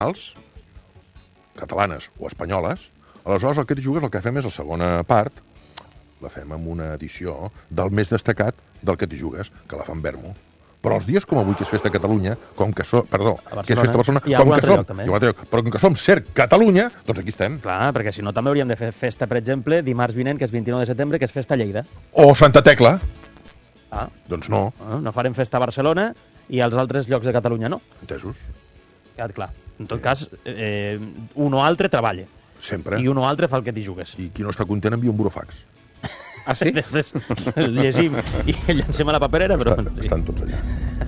catalanes o espanyoles, aleshores el que t'hi jugues el que fem és la segona part, la fem amb una edició del més destacat del que t'hi jugues, que la fan Vermo. Però els dies com avui, que és festa a Catalunya, com que som... Perdó, que és festa a Barcelona, com que som... Però com que som CERC Catalunya, doncs aquí estem. Clar, perquè si no també hauríem de fer festa, per exemple, dimarts vinent, que és 29 de setembre, que és festa a Lleida. O Santa Tecla. Ah. Doncs no. No farem festa a Barcelona i als altres llocs de Catalunya no. Entesos. Clar. En tot cas, un o altre treballa. Sempre. I un o altre fa el que t'hi jugues. I qui no està content envia un burofax. Ah, sí? Després llegim i llancem a la paperera, però... Estan tots allà.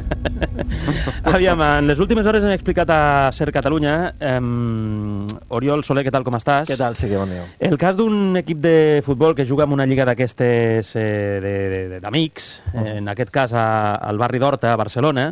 Aviam, en les últimes hores hem explicat a Ser Catalunya. Oriol Soler, què tal, com estàs? Què tal, sí, que bon dia. El cas d'un equip de futbol que juga en una lliga d'aquestes d'amics, en aquest cas al barri d'Horta, a Barcelona,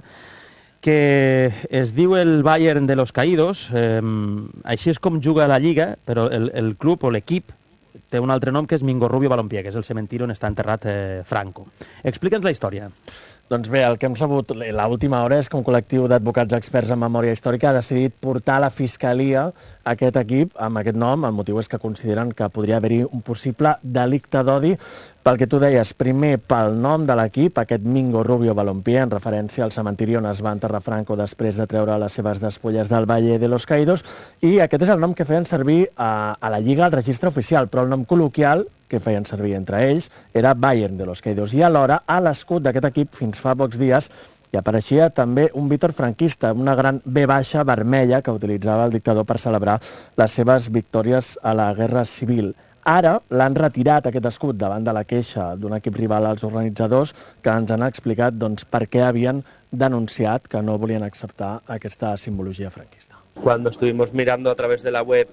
que es diu el Bayern de los Caídos. Així és com juga la lliga, però el club o l'equip té un altre nom, que és Mingo Rubio Balompié, que és el cementiri on està enterrat Franco. Explica'ns la història. Doncs bé, el que hem sabut l'última hora és que un col·lectiu d'advocats experts en memòria històrica ha decidit portar a la Fiscalia aquest equip amb aquest nom. El motiu és que consideren que podria haver-hi un possible delicte d'odi pel que tu deies, primer pel nom de l'equip, aquest Mingo Rubio Balompié, en referència al cementiri on es va enterrar Franco després de treure les seves despulles del Valle de los Caídos, i aquest és el nom que feien servir a la Lliga al registre oficial, però el nom col·loquial que feien servir entre ells era Bayern de los Caídos, i alhora a l'escut d'aquest equip fins fa pocs dies hi apareixia també un Vítor franquista, una gran V baixa vermella que utilitzava el dictador per celebrar les seves victòries a la Guerra Civil. Ara l'han retirat, aquest escut, davant de la queixa d'un equip rival als organitzadors, que ens han explicat per què havien denunciat que no volien acceptar aquesta simbologia franquista. Cuando estuvimos mirando a través de la web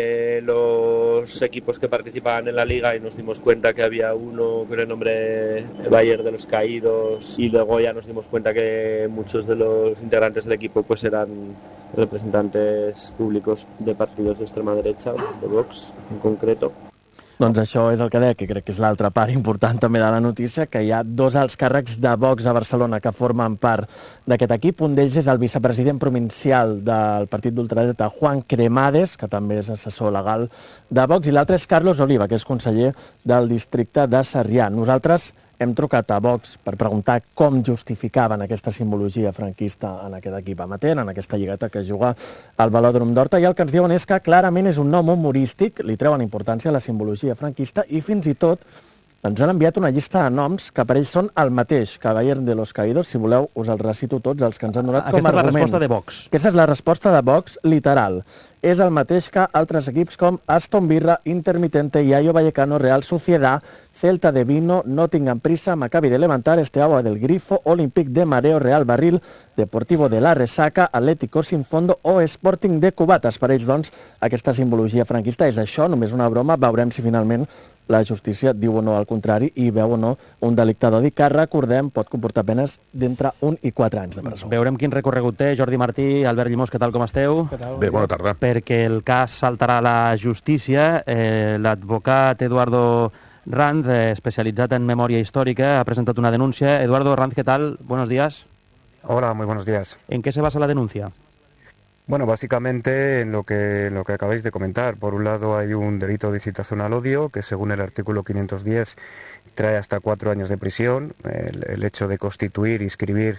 los equipos que participaban en la liga y nos dimos cuenta que había uno con el nombre Bayern de los Caídos, y luego ya nos dimos cuenta que muchos de los integrantes del equipo pues eran representantes públicos de partidos de extrema derecha, de Vox en concreto. Doncs això és el que deia, que crec que és l'altra part important també de la notícia, que hi ha dos alts càrrecs de Vox a Barcelona que formen part d'aquest equip. Un d'ells és el vicepresident provincial del partit d'ultradreta, Juan Cremades, que també és assessor legal de Vox, i l'altre és Carlos Oliva, que és conseller del districte de Sarrià. Nosaltres hem trucat a Vox per preguntar com justificaven aquesta simbologia franquista en aquest equip amateur, en aquesta lligueta que juga al Velòdrom d'Horta, i el que ens diuen és que clarament és un nom humorístic, li treuen importància a la simbologia franquista, i fins i tot ens han enviat una llista de noms que per ells són el mateix que Bayern de los Caídos. Si voleu, us els recito tots els que ens han donat com a argument. Aquesta és la resposta de Vox. Aquesta és la resposta de Vox, literal. És el mateix que altres equips com Aston Villa, Intermitente, Rayo Vallecano, Real Sociedad, Celta de Vino, Nottingham Prisa, Maccabi de Levantar, Steaua del Grifo, Olympique de Mareo, Real Barril, Deportivo de la Resaca, Atlético Sin Fondo o Sporting de Cubates. Per ells, doncs, aquesta simbologia franquista és això, només una broma. Veurem si finalment la justícia diu o no al contrari i veu o no un delicte d'odi que, recordem, pot comportar penes d'entre 1 i 4 anys de presó. Veurem quin recorregut té. Jordi Martí, Albert Llimós, què tal, com esteu? Bé, bona tarda. Perquè el cas saltarà a la justícia. L'advocat Eduardo Ranz, especialitzat en memòria històrica, ha presentat una denúncia. Eduardo Ranz, ¿qué tal? Buenos días. Hola, muy buenos días. ¿En qué se basa la denuncia? Bueno, básicamente en lo que acabáis de comentar. Por un lado hay un delito de incitación al odio que, según el artículo 510, trae hasta 4 años de prisión. El hecho de constituir y inscribir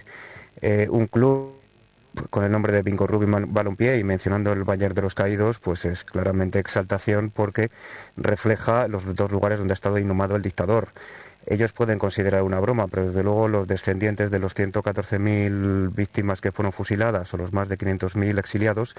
un club con el nombre de Mingo Rubio Balompié y mencionando el Bayern de los Caídos, pues es claramente exaltación porque refleja los dos lugares donde ha estado inhumado el dictador. Ellos pueden considerar una broma, pero desde luego los descendientes de los 114.000 víctimas que fueron fusiladas o los más de 500.000 exiliados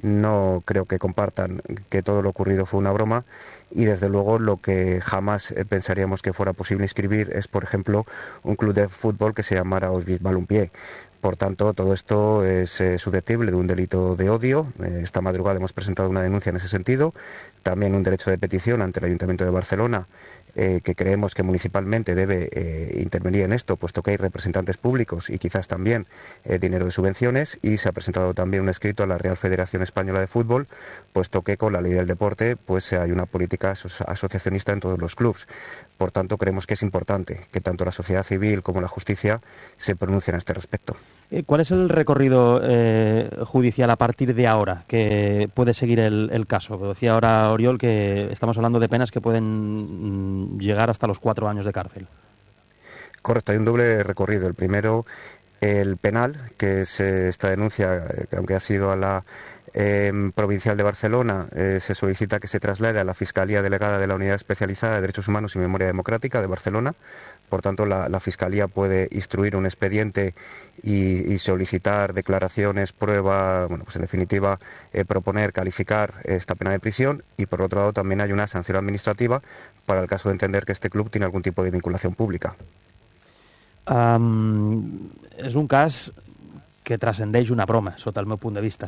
no creo que compartan que todo lo ocurrido fue una broma, y desde luego lo que jamás pensaríamos que fuera posible inscribir es, por ejemplo, un club de fútbol que se llamara Auschwitz Balompié. Por tanto, todo esto es susceptible de un delito de odio. Esta madrugada hemos presentado una denuncia en ese sentido. También un derecho de petición ante el Ayuntamiento de Barcelona, que creemos que municipalmente debe intervenir en esto, puesto que hay representantes públicos y quizás también dinero de subvenciones. Y se ha presentado también un escrito a la Real Federación Española de Fútbol, puesto que con la ley del deporte pues hay una política asociacionista en todos los clubes. Por tanto, creemos que es importante que tanto la sociedad civil como la justicia se pronuncien a este respecto. ¿Cuál es el recorrido judicial a partir de ahora que puede seguir el caso? Decía ahora Oriol que estamos hablando de penas que pueden llegar hasta los 4 años de cárcel. Correcto, hay un doble recorrido. El primero, el penal, que es esta denuncia, que aunque ha sido a la provincial de Barcelona, se solicita que se traslade a la Fiscalía Delegada de la Unidad Especializada de Derechos Humanos y Memoria Democrática de Barcelona. Por tanto, la Fiscalía puede instruir un expediente y solicitar declaraciones, prueba, bueno, pues en definitiva, proponer, calificar esta pena de prisión. Y por otro lado, también hay una sanción administrativa para el caso de entender que este club tiene algún tipo de vinculación pública. És un cas que transcendeix una broma, sota el meu punt de vista,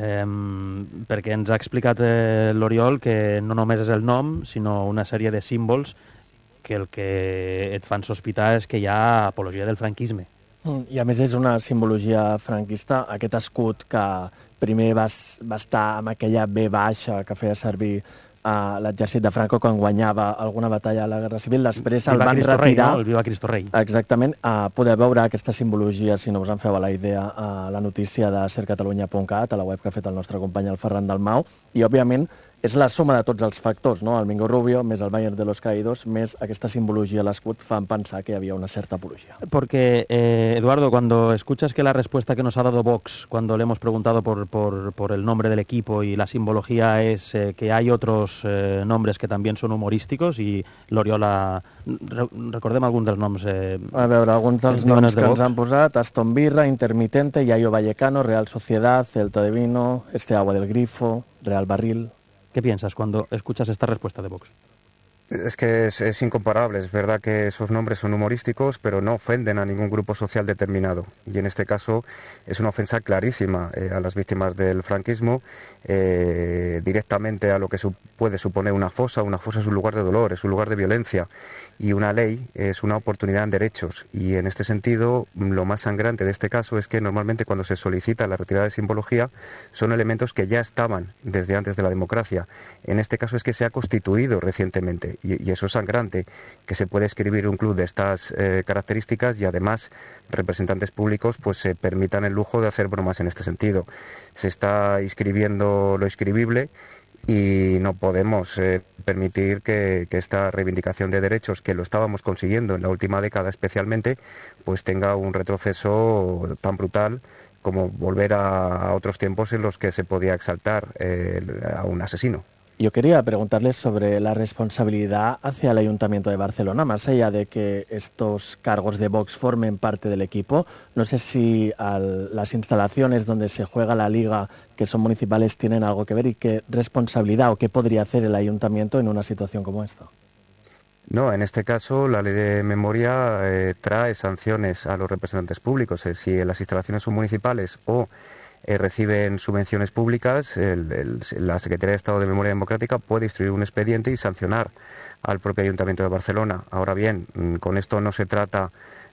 perquè ens ha explicat l'Oriol que no només és el nom, sinó una sèrie de símbols que el que et fan sospitar és que hi ha apologia del franquisme. I a més és una simbologia franquista, aquest escut que primer va estar amb aquella B baixa que feia servir a l'exèrcit de Franco quan guanyava alguna batalla a la Guerra Civil, després el van retirar... No? El Viva Cristo Rei. Exactament, poder veure aquesta simbologia, si no us en feu a la idea, a la notícia de sercatalunya.cat, a la web que ha fet el nostre company el Ferran Dalmau, i òbviament és la suma de tots els factors, ¿no? El Mingo Rubio, més el Bayern de los Caídos, més aquesta simbologia a l'escut fan pensar que hi havia una certa apología. Porque, Eduardo, cuando escuchas que la respuesta que nos ha dado Vox, cuando le hemos preguntado por el nombre del equipo y la simbología es que hay otros nombres que también son humorísticos, y l'Oriola... Recordem alguns dels noms... A veure, alguns dels noms que ens han posat: Aston Villa, Intermitente, Yayo Vallecano, Real Sociedad, Celta de Vino, Este Agua del Grifo, Real Barril... ¿Qué piensas cuando escuchas esta respuesta de Vox? Es que es incomparable. Es verdad que esos nombres son humorísticos, pero no ofenden a ningún grupo social determinado. Y en este caso es una ofensa clarísima a las víctimas del franquismo, directamente a lo que puede suponer una fosa. Una fosa es un lugar de dolor, es un lugar de violencia. Y una ley es una oportunidad en derechos. Y en este sentido, lo más sangrante de este caso es que normalmente cuando se solicita la retirada de simbología son elementos que ya estaban desde antes de la democracia. En este caso es que se ha constituido recientemente. Y eso es sangrante, que se puede escribir un club de estas características y además representantes públicos pues se permitan el lujo de hacer bromas en este sentido. Se está inscribiendo lo inscribible y no podemos permitir que esta reivindicación de derechos, que lo estábamos consiguiendo en la última década especialmente, pues tenga un retroceso tan brutal como volver a otros tiempos en los que se podía exaltar a un asesino. Yo quería preguntarles sobre la responsabilidad hacia el Ayuntamiento de Barcelona, más allá de que estos cargos de Vox formen parte del equipo. No sé si las instalaciones donde se juega la Liga, que son municipales, tienen algo que ver, y qué responsabilidad o qué podría hacer el Ayuntamiento en una situación como esta. No, en este caso la ley de memoria trae sanciones a los representantes públicos. Si las instalaciones son municipales o reciben subvenciones públicas, la Secretaría de Estado de Memoria Democrática puede instruir un expediente y sancionar al propio Ayuntamiento de Barcelona. Ahora bien, con esto no se trata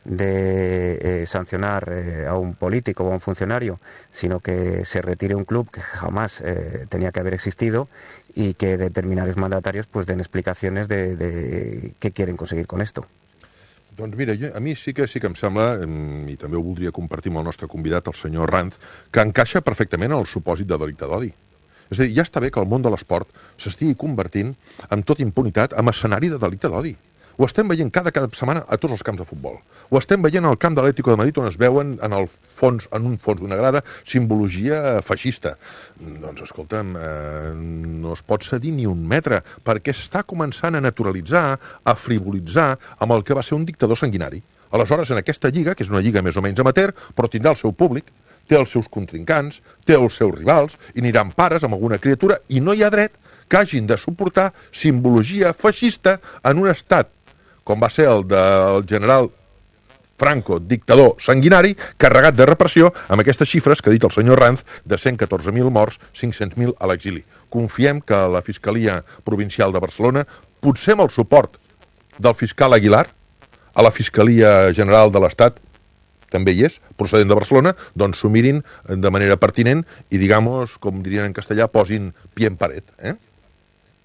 de sancionar a un político o a un funcionario, sino que se retire un club que jamás tenía que haber existido y que determinados mandatarios pues den explicaciones de qué quieren conseguir con esto. Doncs mira, a mi sí que em sembla, i també ho voldria compartir amb el nostre convidat, el senyor Ranz, que encaixa perfectament en el supòsit de delicte d'odi. És a dir, ja està bé que el món de l'esport s'estigui convertint, amb tota impunitat, en escenari de delicte d'odi. Ho estem veient cada setmana a tots els camps de futbol. Ho estem veient al camp de l'Atlético de Madrid, on es veuen en un fons d'una grada simbologia feixista. Doncs, escolta'm, no es pot cedir ni un metre, perquè està començant a naturalitzar, a frivolitzar amb el que va ser un dictador sanguinari. Aleshores, en aquesta lliga, que és una lliga més o menys amateur, però tindrà el seu públic, té els seus contrincants, té els seus rivals, i aniran pares amb alguna criatura, i no hi ha dret que hagin de suportar simbologia feixista en un estat com va ser el del general Franco, dictador sanguinari, carregat de repressió, amb aquestes xifres que ha dit el senyor Ranz, de 114.000 morts, 500.000 a l'exili. Confiem que la Fiscalia Provincial de Barcelona, potser amb el suport del fiscal Aguilar, a la Fiscalia General de l'Estat, també hi és, procedent de Barcelona, doncs s'ho mirin de manera pertinent i, digamos, com dirien en castellà, posin pie en paret,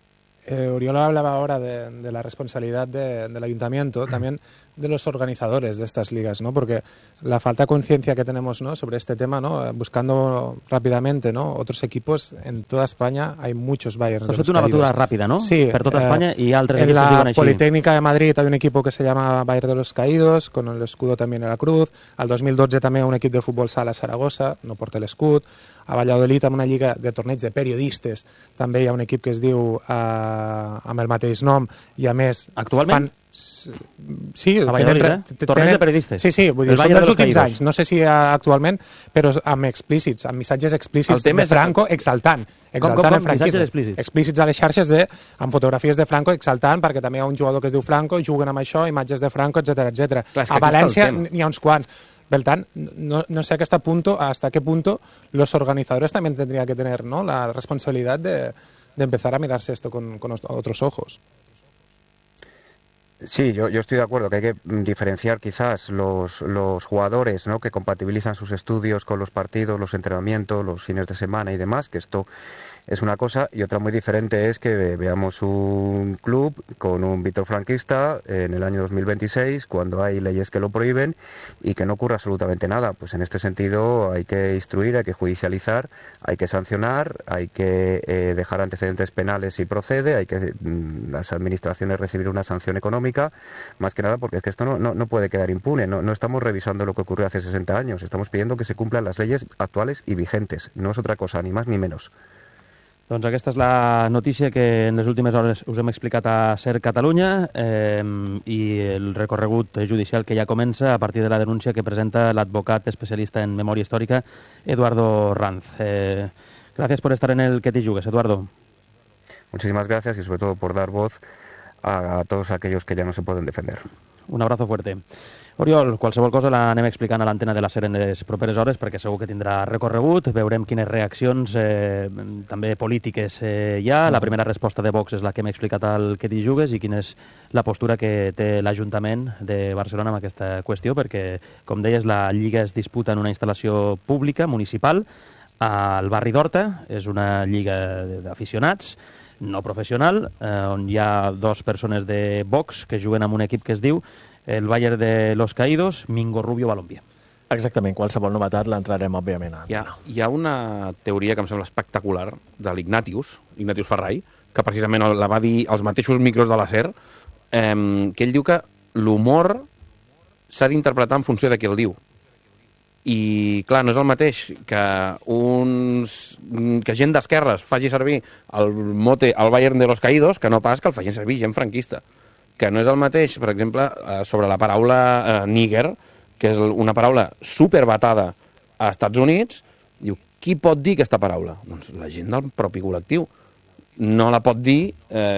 Oriol hablaba ahora de la responsabilidad del ayuntamiento, también de los organizadores de estas ligas, ¿no? Porque la falta de conciencia que tenemos, ¿no?, sobre este tema, ¿no?, buscando rápidamente, ¿no?, otros equipos en toda España, hay muchos Bayerns. Has fet una batuda ràpida, no? Sí. Per tota Espanya i altres en equipos la diuen així. Politécnica de Madrid hay un equipo que se llama Bayern de los Caídos, con el escudo también en la cruz. Al 2012 també un equip de futbol sala Saragossa, no porta l'escut. A Valladolid, amb una lliga de torneig de periodistes, també hi ha un equip que es diu amb el mateix nom, i a més... Actualment? Sí, a Valladolid, torneig de periodistes. Sí, vull dir, són dels últims anys, no sé si actualment, però amb explícits, amb missatges explícits de Franco exaltant el franquisme. Explícits a les xarxes amb fotografies de Franco exaltant, perquè també hi ha un jugador que es diu Franco, juguen amb això, imatges de Franco, etc. A València n'hi ha uns quants. Por tanto, no sé hasta qué punto los organizadores también tendrían que tener, ¿no?, la responsabilidad de empezar a mirarse esto con otros ojos. Sí, yo estoy de acuerdo que hay que diferenciar quizás los jugadores, ¿no?, que compatibilizan sus estudios con los partidos, los entrenamientos, los fines de semana y demás, que esto es una cosa, y otra muy diferente es que veamos un club con un Víctor franquista en el año 2026, cuando hay leyes que lo prohíben y que no ocurra absolutamente nada. Pues en este sentido hay que instruir, hay que judicializar, hay que sancionar, hay que dejar antecedentes penales si procede, hay que las administraciones recibir una sanción económica, más que nada porque es que esto no puede quedar impune. No estamos revisando lo que ocurrió hace 60 años, estamos pidiendo que se cumplan las leyes actuales y vigentes. No es otra cosa, ni más ni menos. Doncs aquesta és la notícia que en les últimes hores us hem explicat a SER Catalunya i el recorregut judicial que ja comença a partir de la denúncia que presenta l'advocat especialista en memòria històrica Eduardo Ranz. Gracias por estar en el Que te jugues, Eduardo. Muchísimas gracias y sobre todo por dar voz a todos aquellos que ya no se pueden defender. Un abrazo fuerte. Oriol, qualsevol cosa l'anem explicant a l'antena de la SER en les properes hores perquè segur que tindrà recorregut, veurem quines reaccions també polítiques hi ha. La primera resposta de Vox és la que hem explicat al Que t'hi jugues i quina és la postura que té l'Ajuntament de Barcelona amb aquesta qüestió, perquè, com deies, la Lliga es disputa en una instal·lació pública, municipal, al barri d'Horta. És una lliga d'aficionats, no professional, on hi ha dues persones de Vox que juguen amb un equip que es diu el Bayern de los Caídos, Mingo Rubio Balompié. Exactament, qualsevol novetat l'entrarem, òbviament. Hi ha una teoria que em sembla espectacular de l'Ignatius Ferrai, que precisament la va dir als mateixos micros de la SER, que ell diu que l'humor s'ha d'interpretar en funció de qui el diu. I, clar, no és el mateix que gent d'esquerres faci servir el mote al Bayern de los Caídos que no pas que el facin servir gent franquista. Que no és el mateix, per exemple, sobre la paraula níger, que és una paraula superbatada a Estats Units. Diu, qui pot dir aquesta paraula? Doncs la gent del propi col·lectiu. No la pot dir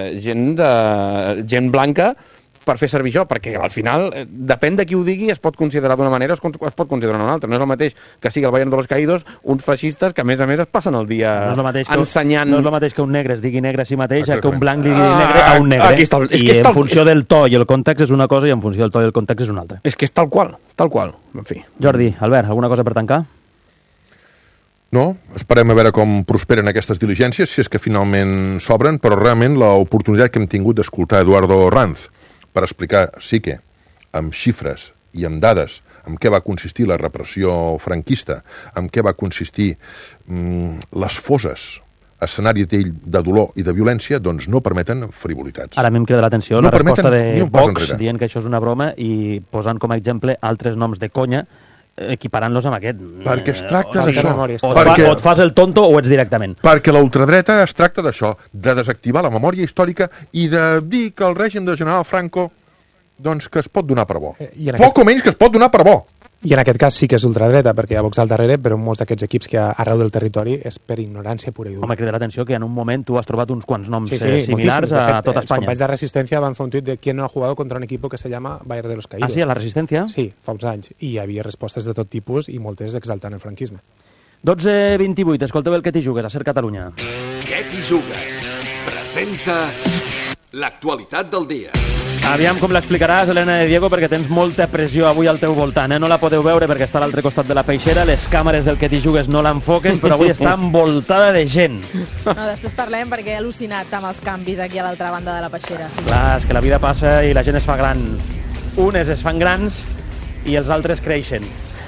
gent blanca per fer servir això, perquè al final, depèn de qui ho digui, es pot considerar d'una manera o es pot considerar d'una altra. No és el mateix que sigui el Bayern de los Caídos uns feixistes que, a més es passen el dia ensenyant... No és el mateix que un negre es digui negre a si mateix que un blanc li digui negre a un negre. I en funció del to i el context és una cosa i en funció del to i el context és una altra. És que és tal qual. En fi. Jordi, Albert, alguna cosa per tancar? No, esperem a veure com prosperen aquestes diligències, si és que finalment s'obren, però realment l'oportunitat que hem tingut d'escoltar Eduardo Ranz per explicar, sí que, amb xifres i amb dades, en què va consistir la repressió franquista, en què va consistir les fosses, escenari de dolor i de violència, doncs no permeten frivolitats. Ara a mi em crida l'atenció la resposta de Vox dient que això és una broma i posant com a exemple altres noms de conya equiparant-los amb aquest. Perquè es tracta d'això. O et fas el tonto o ets directament. Perquè la ultradreta es tracta d'això, de desactivar la memòria històrica i de dir que el règim de general Franco doncs que es pot donar per bo. Poc o menys que es pot donar per bo. I en aquest cas sí que és ultradreta, perquè hi ha Vox al darrere, però molts d'aquests equips que hi ha arreu del territori és per ignorància pura i dura. Home, crida l'atenció que en un moment tu has trobat uns quants noms similars a tota Espanya. Els companys de Resistència van fer un tuit de quién no ha jugado contra un equipo que se llama Bayern de los Caídos. Ah, sí, a la Resistència? Sí, fa uns anys. I hi havia respostes de tot tipus i moltes exaltant el franquisme. 12:28, escolteu el Que t'hi jugues a SER Catalunya. Que t'hi jugues presenta l'actualitat del dia. Aviam com l'explicaràs, Helena de Diego, perquè tens molta pressió avui al teu voltant. No la podeu veure perquè està a l'altre costat de la peixera, les càmeres del Que t'hi jugues no l'enfoquen, però avui està envoltada de gent. No, després parlem perquè he al·lucinat amb els canvis aquí a l'altra banda de la peixera. Sí. Clar, és que la vida passa i la gent es fa gran. Unes es fan grans i els altres creixen.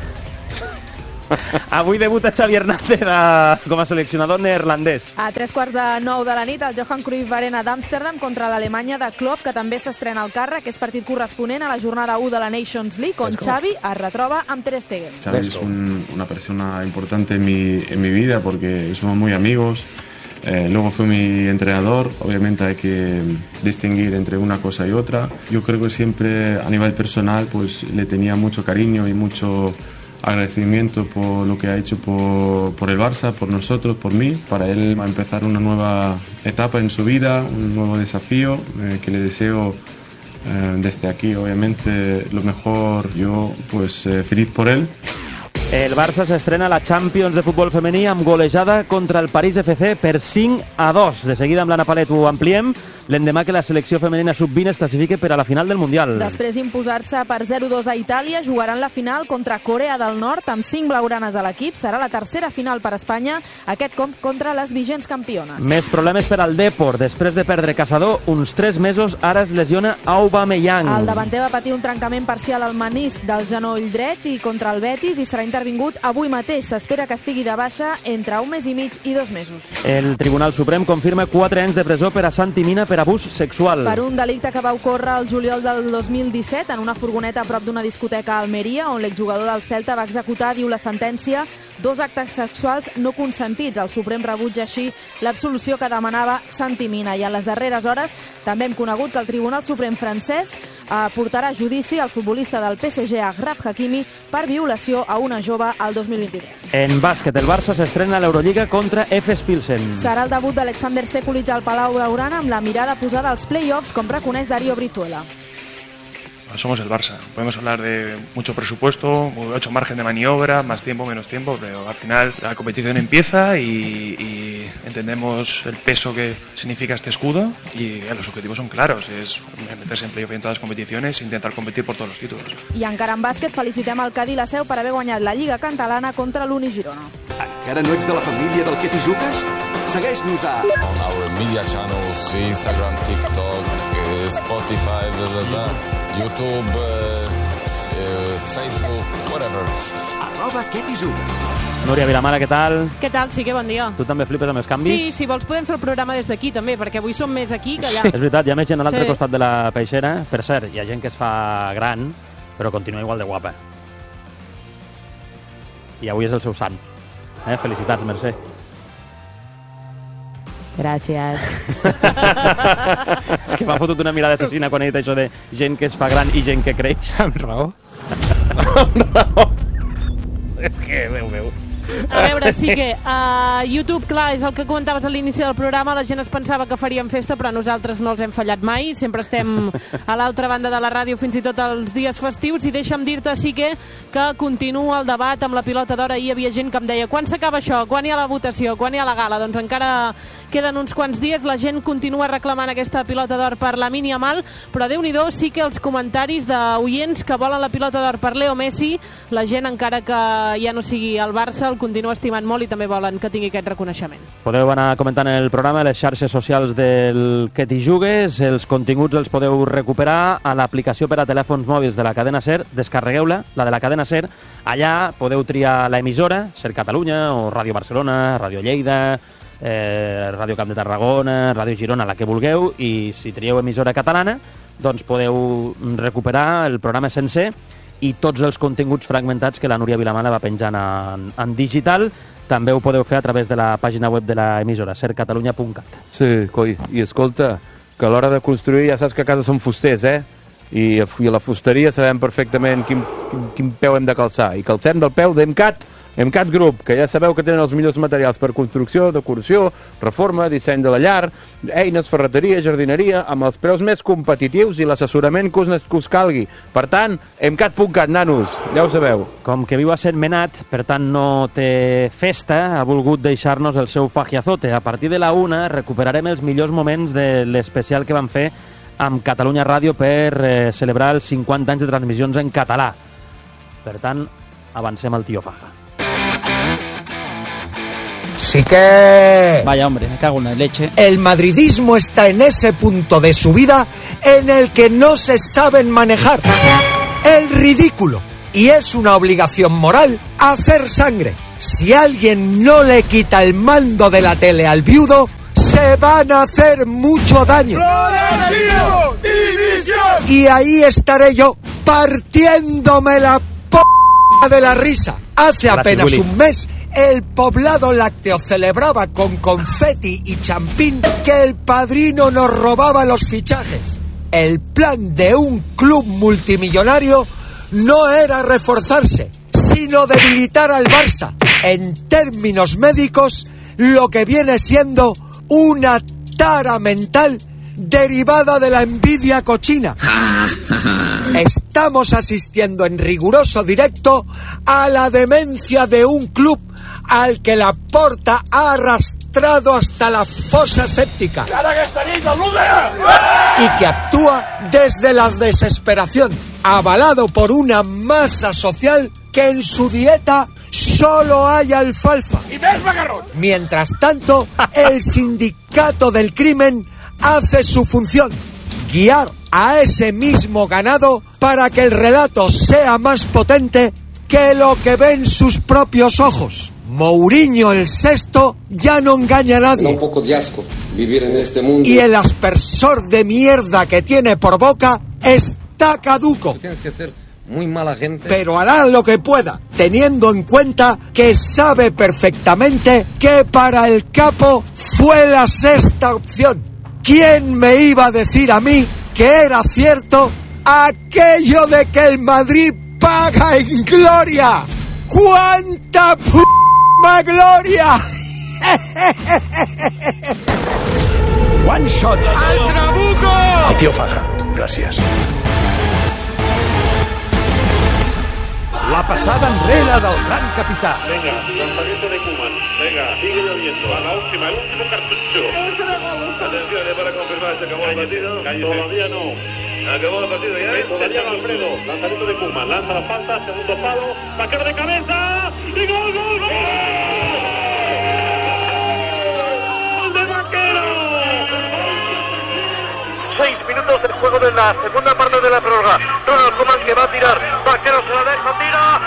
Avui debuta Xavi Hernández com a seleccionador neerlandès. A 9:15 de la nit, el Johan Cruyff Arena d'Amsterdam contra l'Alemanya de Klopp, que també s'estrena al càrrec, és partit corresponent a la jornada 1 de la Nations League, on Xavi es retroba amb Ter Stegen. Xavi es una persona importante en mi vida porque somos muy amigos. Luego fue mi entrenador, obviamente hay que distinguir entre una cosa y otra. Yo creo que siempre a nivel personal pues le tenía mucho cariño y mucho agradecimiento por lo que ha hecho por el Barça, por nosotros, por mí. Para él va a empezar una nueva etapa en su vida, un nuevo desafío que le deseo desde aquí, obviamente, lo mejor. Yo pues feliz por él. El Barça s'estrena a la Champions de futbol femení amb golejada contra el París FC per 5-2. De seguida amb l'Anna Palet ho ampliem, l'endemà que la selecció femenina sub-20 es classifique per a la final del Mundial. Després d'imposar-se per 0-2 a Itàlia, jugaran la final contra Corea del Nord amb 5 blaugranes a l'equip. Serà la tercera final per Espanya, aquest cop contra les vigents campiones. Més problemes per al Depor. Després de perdre Caçador, uns 3 mesos, ara es lesiona Aubameyang. El davanter va patir un trencament parcial al menisc del genoll dret i contra el Betis i serà intervingut avui mateix. S'espera que estigui de baixa entre 1 mes i mig i 2 mesos. El Tribunal Suprem confirma 4 anys de presó per a Santi Mina per abús sexual. Per un delicte que va ocórrer el juliol del 2017 en una furgoneta a prop d'una discoteca a Almeria, on l'exjugador del Celta va executar, diu la sentència, 2 actes sexuals no consentits. El Suprem rebutja així l'absolució que demanava Santi Mina. I en les darreres hores també hem conegut que el Tribunal Suprem francès portarà a judici el futbolista del PSG, Achraf Hakimi, per violació a una jove al 2023. En bàsquet, el Barça s'estrena a l'Eurolliga contra Efes Pilsen. Serà el debut d'Alexander Sekulic al Palau Blaugrana amb la mirada posada als play-offs, com reconeix Darío Brizuela. Somos el Barça. Podemos hablar de mucho presupuesto, mucho margen de maniobra, más tiempo, menos tiempo, pero al final la competición empieza y entendemos el peso que significa este escudo y los objetivos son claros, es meterse en playoff en todas las competiciones e intentar competir por todos los títulos. I encara en bàsquet felicitem el Cadí i la Seu per haver guanyat la Lliga Catalana contra l'Uni Girona. Encara no ets de la família del Que t'hi jugues? Segueix-nos a... On our media channels, Instagram, TikTok, Spotify, YouTube, Facebook, whatever. @Que t'hi jugues. Núria Vilamala, què tal? Què tal? Sí que bon dia. Tu també flipes amb els canvis? Sí, si vols podem fer el programa des d'aquí també, perquè avui som més aquí que allà. És veritat, hi ha més gent a l'altre costat de la peixera. Per cert, hi ha gent que es fa gran, però continua igual de guapa. I avui és el seu sant. Felicitats, Mercè. Gràcies. És que m'ha fotut una mirada assassina quan he dit això de gent que es fa gran i gent que creix. Amb raó. Amb raó. És que, Déu meu. A veure, sí que a YouTube, clar, és el que comentaves a l'inici del programa, la gent es pensava que faríem festa, però nosaltres no els hem fallat mai, sempre estem a l'altra banda de la ràdio fins i tot els dies festius, i deixa'm dir-te, sí que continua el debat amb la pilota d'or. Ahir hi havia gent que em deia, quan s'acaba això, quan hi ha la votació, quan hi ha la gala? Doncs encara queden uns quants dies, la gent continua reclamant aquesta pilota d'or per Lamine Yamal, però Déu-n'hi-do, sí que els comentaris d'oients que volen la pilota d'or per Leo Messi, la gent, encara que ja no sigui el Barça, el continua estimant molt i també volen que tingui aquest reconeixement. Podeu anar comentant el programa a les xarxes socials del Que t'hi jugues. Els continguts els podeu recuperar a l'aplicació per a telèfons mòbils de la cadena SER. Descarregueu-la, la de la cadena SER. Allà podeu triar l'emissora, SER Catalunya o Ràdio Barcelona, Ràdio Lleida, Ràdio Camp de Tarragona, Ràdio Girona, la que vulgueu, i si trieu emissora catalana, doncs podeu recuperar el programa sencer i tots els continguts fragmentats que la Núria Vilamala va penjant en digital. També ho podeu fer a través de la pàgina web de l'emissora, sercatalunya.cat. Sí, coi, i escolta, que a l'hora de construir ja saps que a casa som fusters, I a la fusteria sabem perfectament quin peu hem de calçar. I calcem del peu d'Emcat, Emcat Group, que ja sabeu que tenen els millors materials per construcció, decoració, reforma, disseny de la llar, eines, ferreteria, jardineria, amb els preus més competitius i l'assessorament que us calgui. Per tant, Emcat.cat, nanos, ja ho sabeu. Com que viu a Sentmenat, per tant no té festa, ha volgut deixar-nos el seu fajiazote. A partir de la 1 recuperarem els millors moments de l'especial que vam fer amb Catalunya Ràdio per celebrar els 50 anys de transmissions en català. Per tant, avancem al Tío Faja. Sí que... Vaya hombre, me cago en la leche. El madridismo está en ese punto de su vida en el que no se saben manejar. El ridículo. Y es una obligación moral hacer sangre. Si alguien no le quita el mando de la tele al viudo, se van a hacer mucho daño. Y ahí estaré yo, partiéndome la p*** de la risa. Hace apenas un mes, el Poblado Lácteo celebraba con confeti y champín que el Padrino nos robaba los fichajes. El plan de un club multimillonario no era reforzarse, sino debilitar al Barça. En términos médicos, lo que viene siendo una tara mental derivada de la envidia cochina. Estamos asistiendo en riguroso directo a la demencia de un club al que la Porta ha arrastrado hasta la fosa séptica y que actúa desde la desesperación, avalado por una masa social que en su dieta solo hay alfalfa. Mientras tanto, el sindicato del crimen hace su función, guiar a ese mismo ganado para que el relato sea más potente que lo que ven sus propios ojos. Mourinho el sexto ya no engaña a nadie. Da un poco de asco vivir en este mundo. Y el aspersor de mierda que tiene por boca está caduco. Tienes que ser muy mala gente. Pero hará lo que pueda, teniendo en cuenta que sabe perfectamente que para el capo fue la sexta opción. ¿Quién me iba a decir a mí que era cierto aquello de que el Madrid paga en gloria? ¡Cuánta gloria! One shot. ¡Al trabuco! El Tío Faja. Gracias. La passada enrere del gran capità. Venga, lanzamiento de Koeman. Venga, sigue lloviendo. A la última, el último cartucho. Atención, para confirmar, se acabó el partido. Todavía no. Acabó el partido ya. Sería Alfredo. Lanzamiento de Koeman. Lanza la falta, segundo palo. Sacar de cabeza. Y gol, gol, gol. ¡Gol de Vaquero! 6 minutos del juego de la segunda parte de la prórroga. Ronald Koeman que va a tirar. Vaquero se la deja, tira.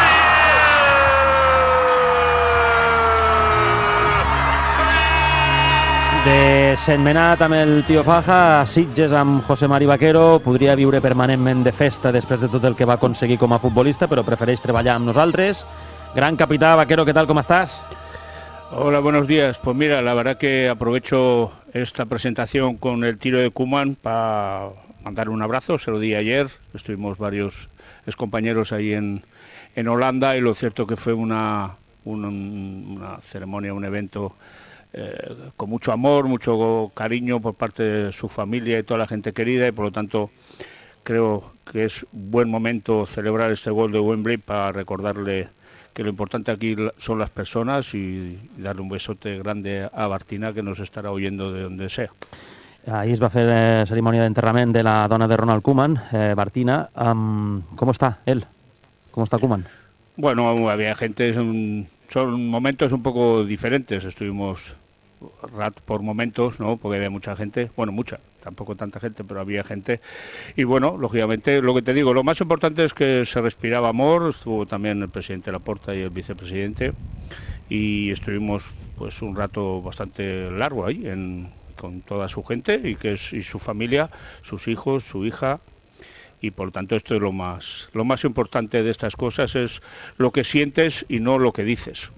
De Sentmenat amb el Tío Faja, a Sitges amb José Mari Vaquero, podria viure permanentment de festa després de tot el que va aconseguir com a futbolista, però prefereix treballar amb nosaltres. Gran capità, Vaquero, ¿qué tal? ¿Cómo estás? Hola, buenos días. Pues mira, la verdad que aprovecho esta presentación con el tiro de Koeman para mandar un abrazo. Se lo di ayer, estuvimos varios excompañeros ahí en Holanda y lo cierto que fue una ceremonia, un evento con mucho amor, mucho cariño por parte de su familia y toda la gente querida, y por lo tanto creo que es buen momento celebrar este gol de Wembley para recordarle que lo importante aquí son las personas y darle un besote grande a Bartina, que nos estará oyendo de donde sea. Ahir es va fer cerimònia d'enterrament de la dona de Ronald Koeman, Bartina. ¿Cómo está él? ¿Cómo está Koeman? Bueno, había gente, son momentos un poco diferentes. Estuvimos por momentos, ¿no? Porque había mucha gente, bueno, mucha, tampoco tanta gente, pero había gente. Y bueno, lógicamente, lo que te digo, lo más importante es que se respiraba amor. Estuvo también el presidente Laporta y el vicepresidente, y estuvimos pues un rato bastante largo ahí con toda su gente y su familia, sus hijos, su hija. Y por lo tanto esto es lo más importante de estas cosas, es lo que sientes y no lo que dices.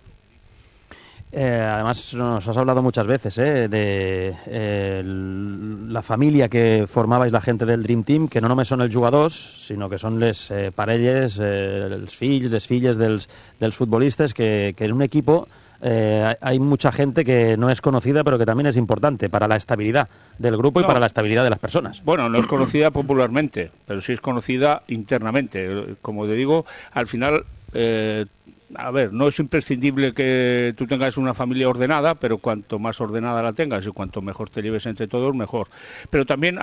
Además nos has hablado muchas veces de la família que formabais la gent del Dream Team, que no només són els jugadors, sinó que són les parelles, els fills, les filles dels futbolistes, que en un equipo hay mucha gente que no es conocida, pero que también es importante para la estabilidad del grupo y para la estabilidad de las personas. Bueno, no es conocida popularmente, pero sí es conocida internamente. Como te digo, al final a ver, no es imprescindible que tú tengas una familia ordenada, pero cuanto más ordenada la tengas y cuanto mejor te lleves entre todos, mejor. Pero también,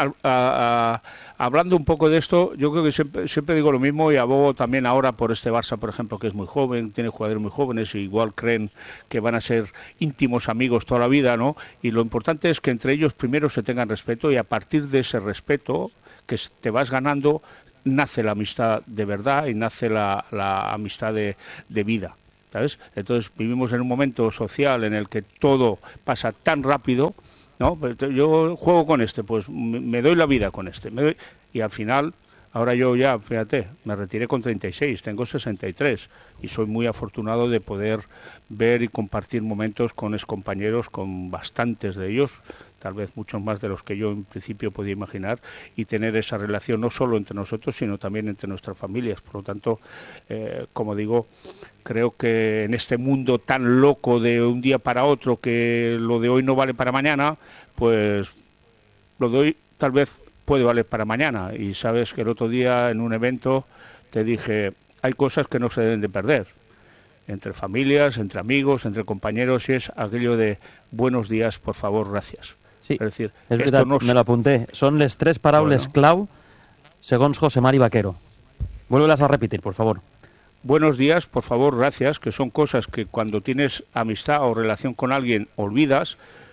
hablando un poco de esto, yo creo que siempre digo lo mismo y abogo también ahora por este Barça, por ejemplo, que es muy joven, tiene jugadores muy jóvenes y igual creen que van a ser íntimos amigos toda la vida, ¿no? Y lo importante es que entre ellos primero se tengan respeto y a partir de ese respeto que te vas ganando, nace la amistad de verdad y nace la amistad de vida, ¿sabes? Entonces vivimos en un momento social en el que todo pasa tan rápido, ¿no? Yo juego con pues me doy la vida con y al final, ahora yo ya, fíjate, me retiré con 36, tengo 63 y soy muy afortunado de poder ver y compartir momentos con excompañeros, con bastantes de ellos, tal vez muchos más de los que yo en principio podía imaginar, y tener esa relación no solo entre nosotros, sino también entre nuestras familias. Por lo tanto, como digo, creo que en este mundo tan loco de un día para otro, que lo de hoy no vale para mañana, pues lo de hoy tal vez puede valer para mañana. Y sabes que el otro día en un evento te dije, hay cosas que no se deben de perder, entre familias, entre amigos, entre compañeros, y es aquello de buenos días, por favor, gracias. Sí, es decir, és veritat, me lo apunté. Són les 3 paraules clau segons José Mari Vaquero. Vuélvelas a repetir, por favor. Buenos días, por favor, gracias, que son cosas que cuando tienes amistad o relación con alguien olvidas,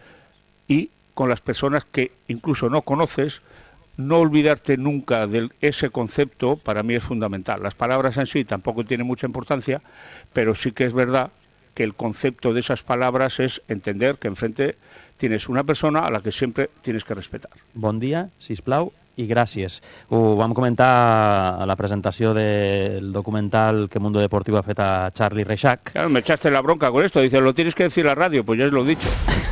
y con las personas que incluso no conoces, no olvidarte nunca de ese concepto para mí es fundamental. Las palabras en sí tampoco tienen mucha importancia, pero sí que es verdad que el concepto de esas palabras es entender que enfrente tienes una persona a la que sempre tienes que respetar. Bon dia, sisplau, i gràcies. Ho vam comentar a la presentació del documental que Mundo Deportivo ha fet a Charlie Reixac. Claro, me echaste la bronca con esto. Dice, lo tienes que decir a la radio. Pues ya os lo he dicho.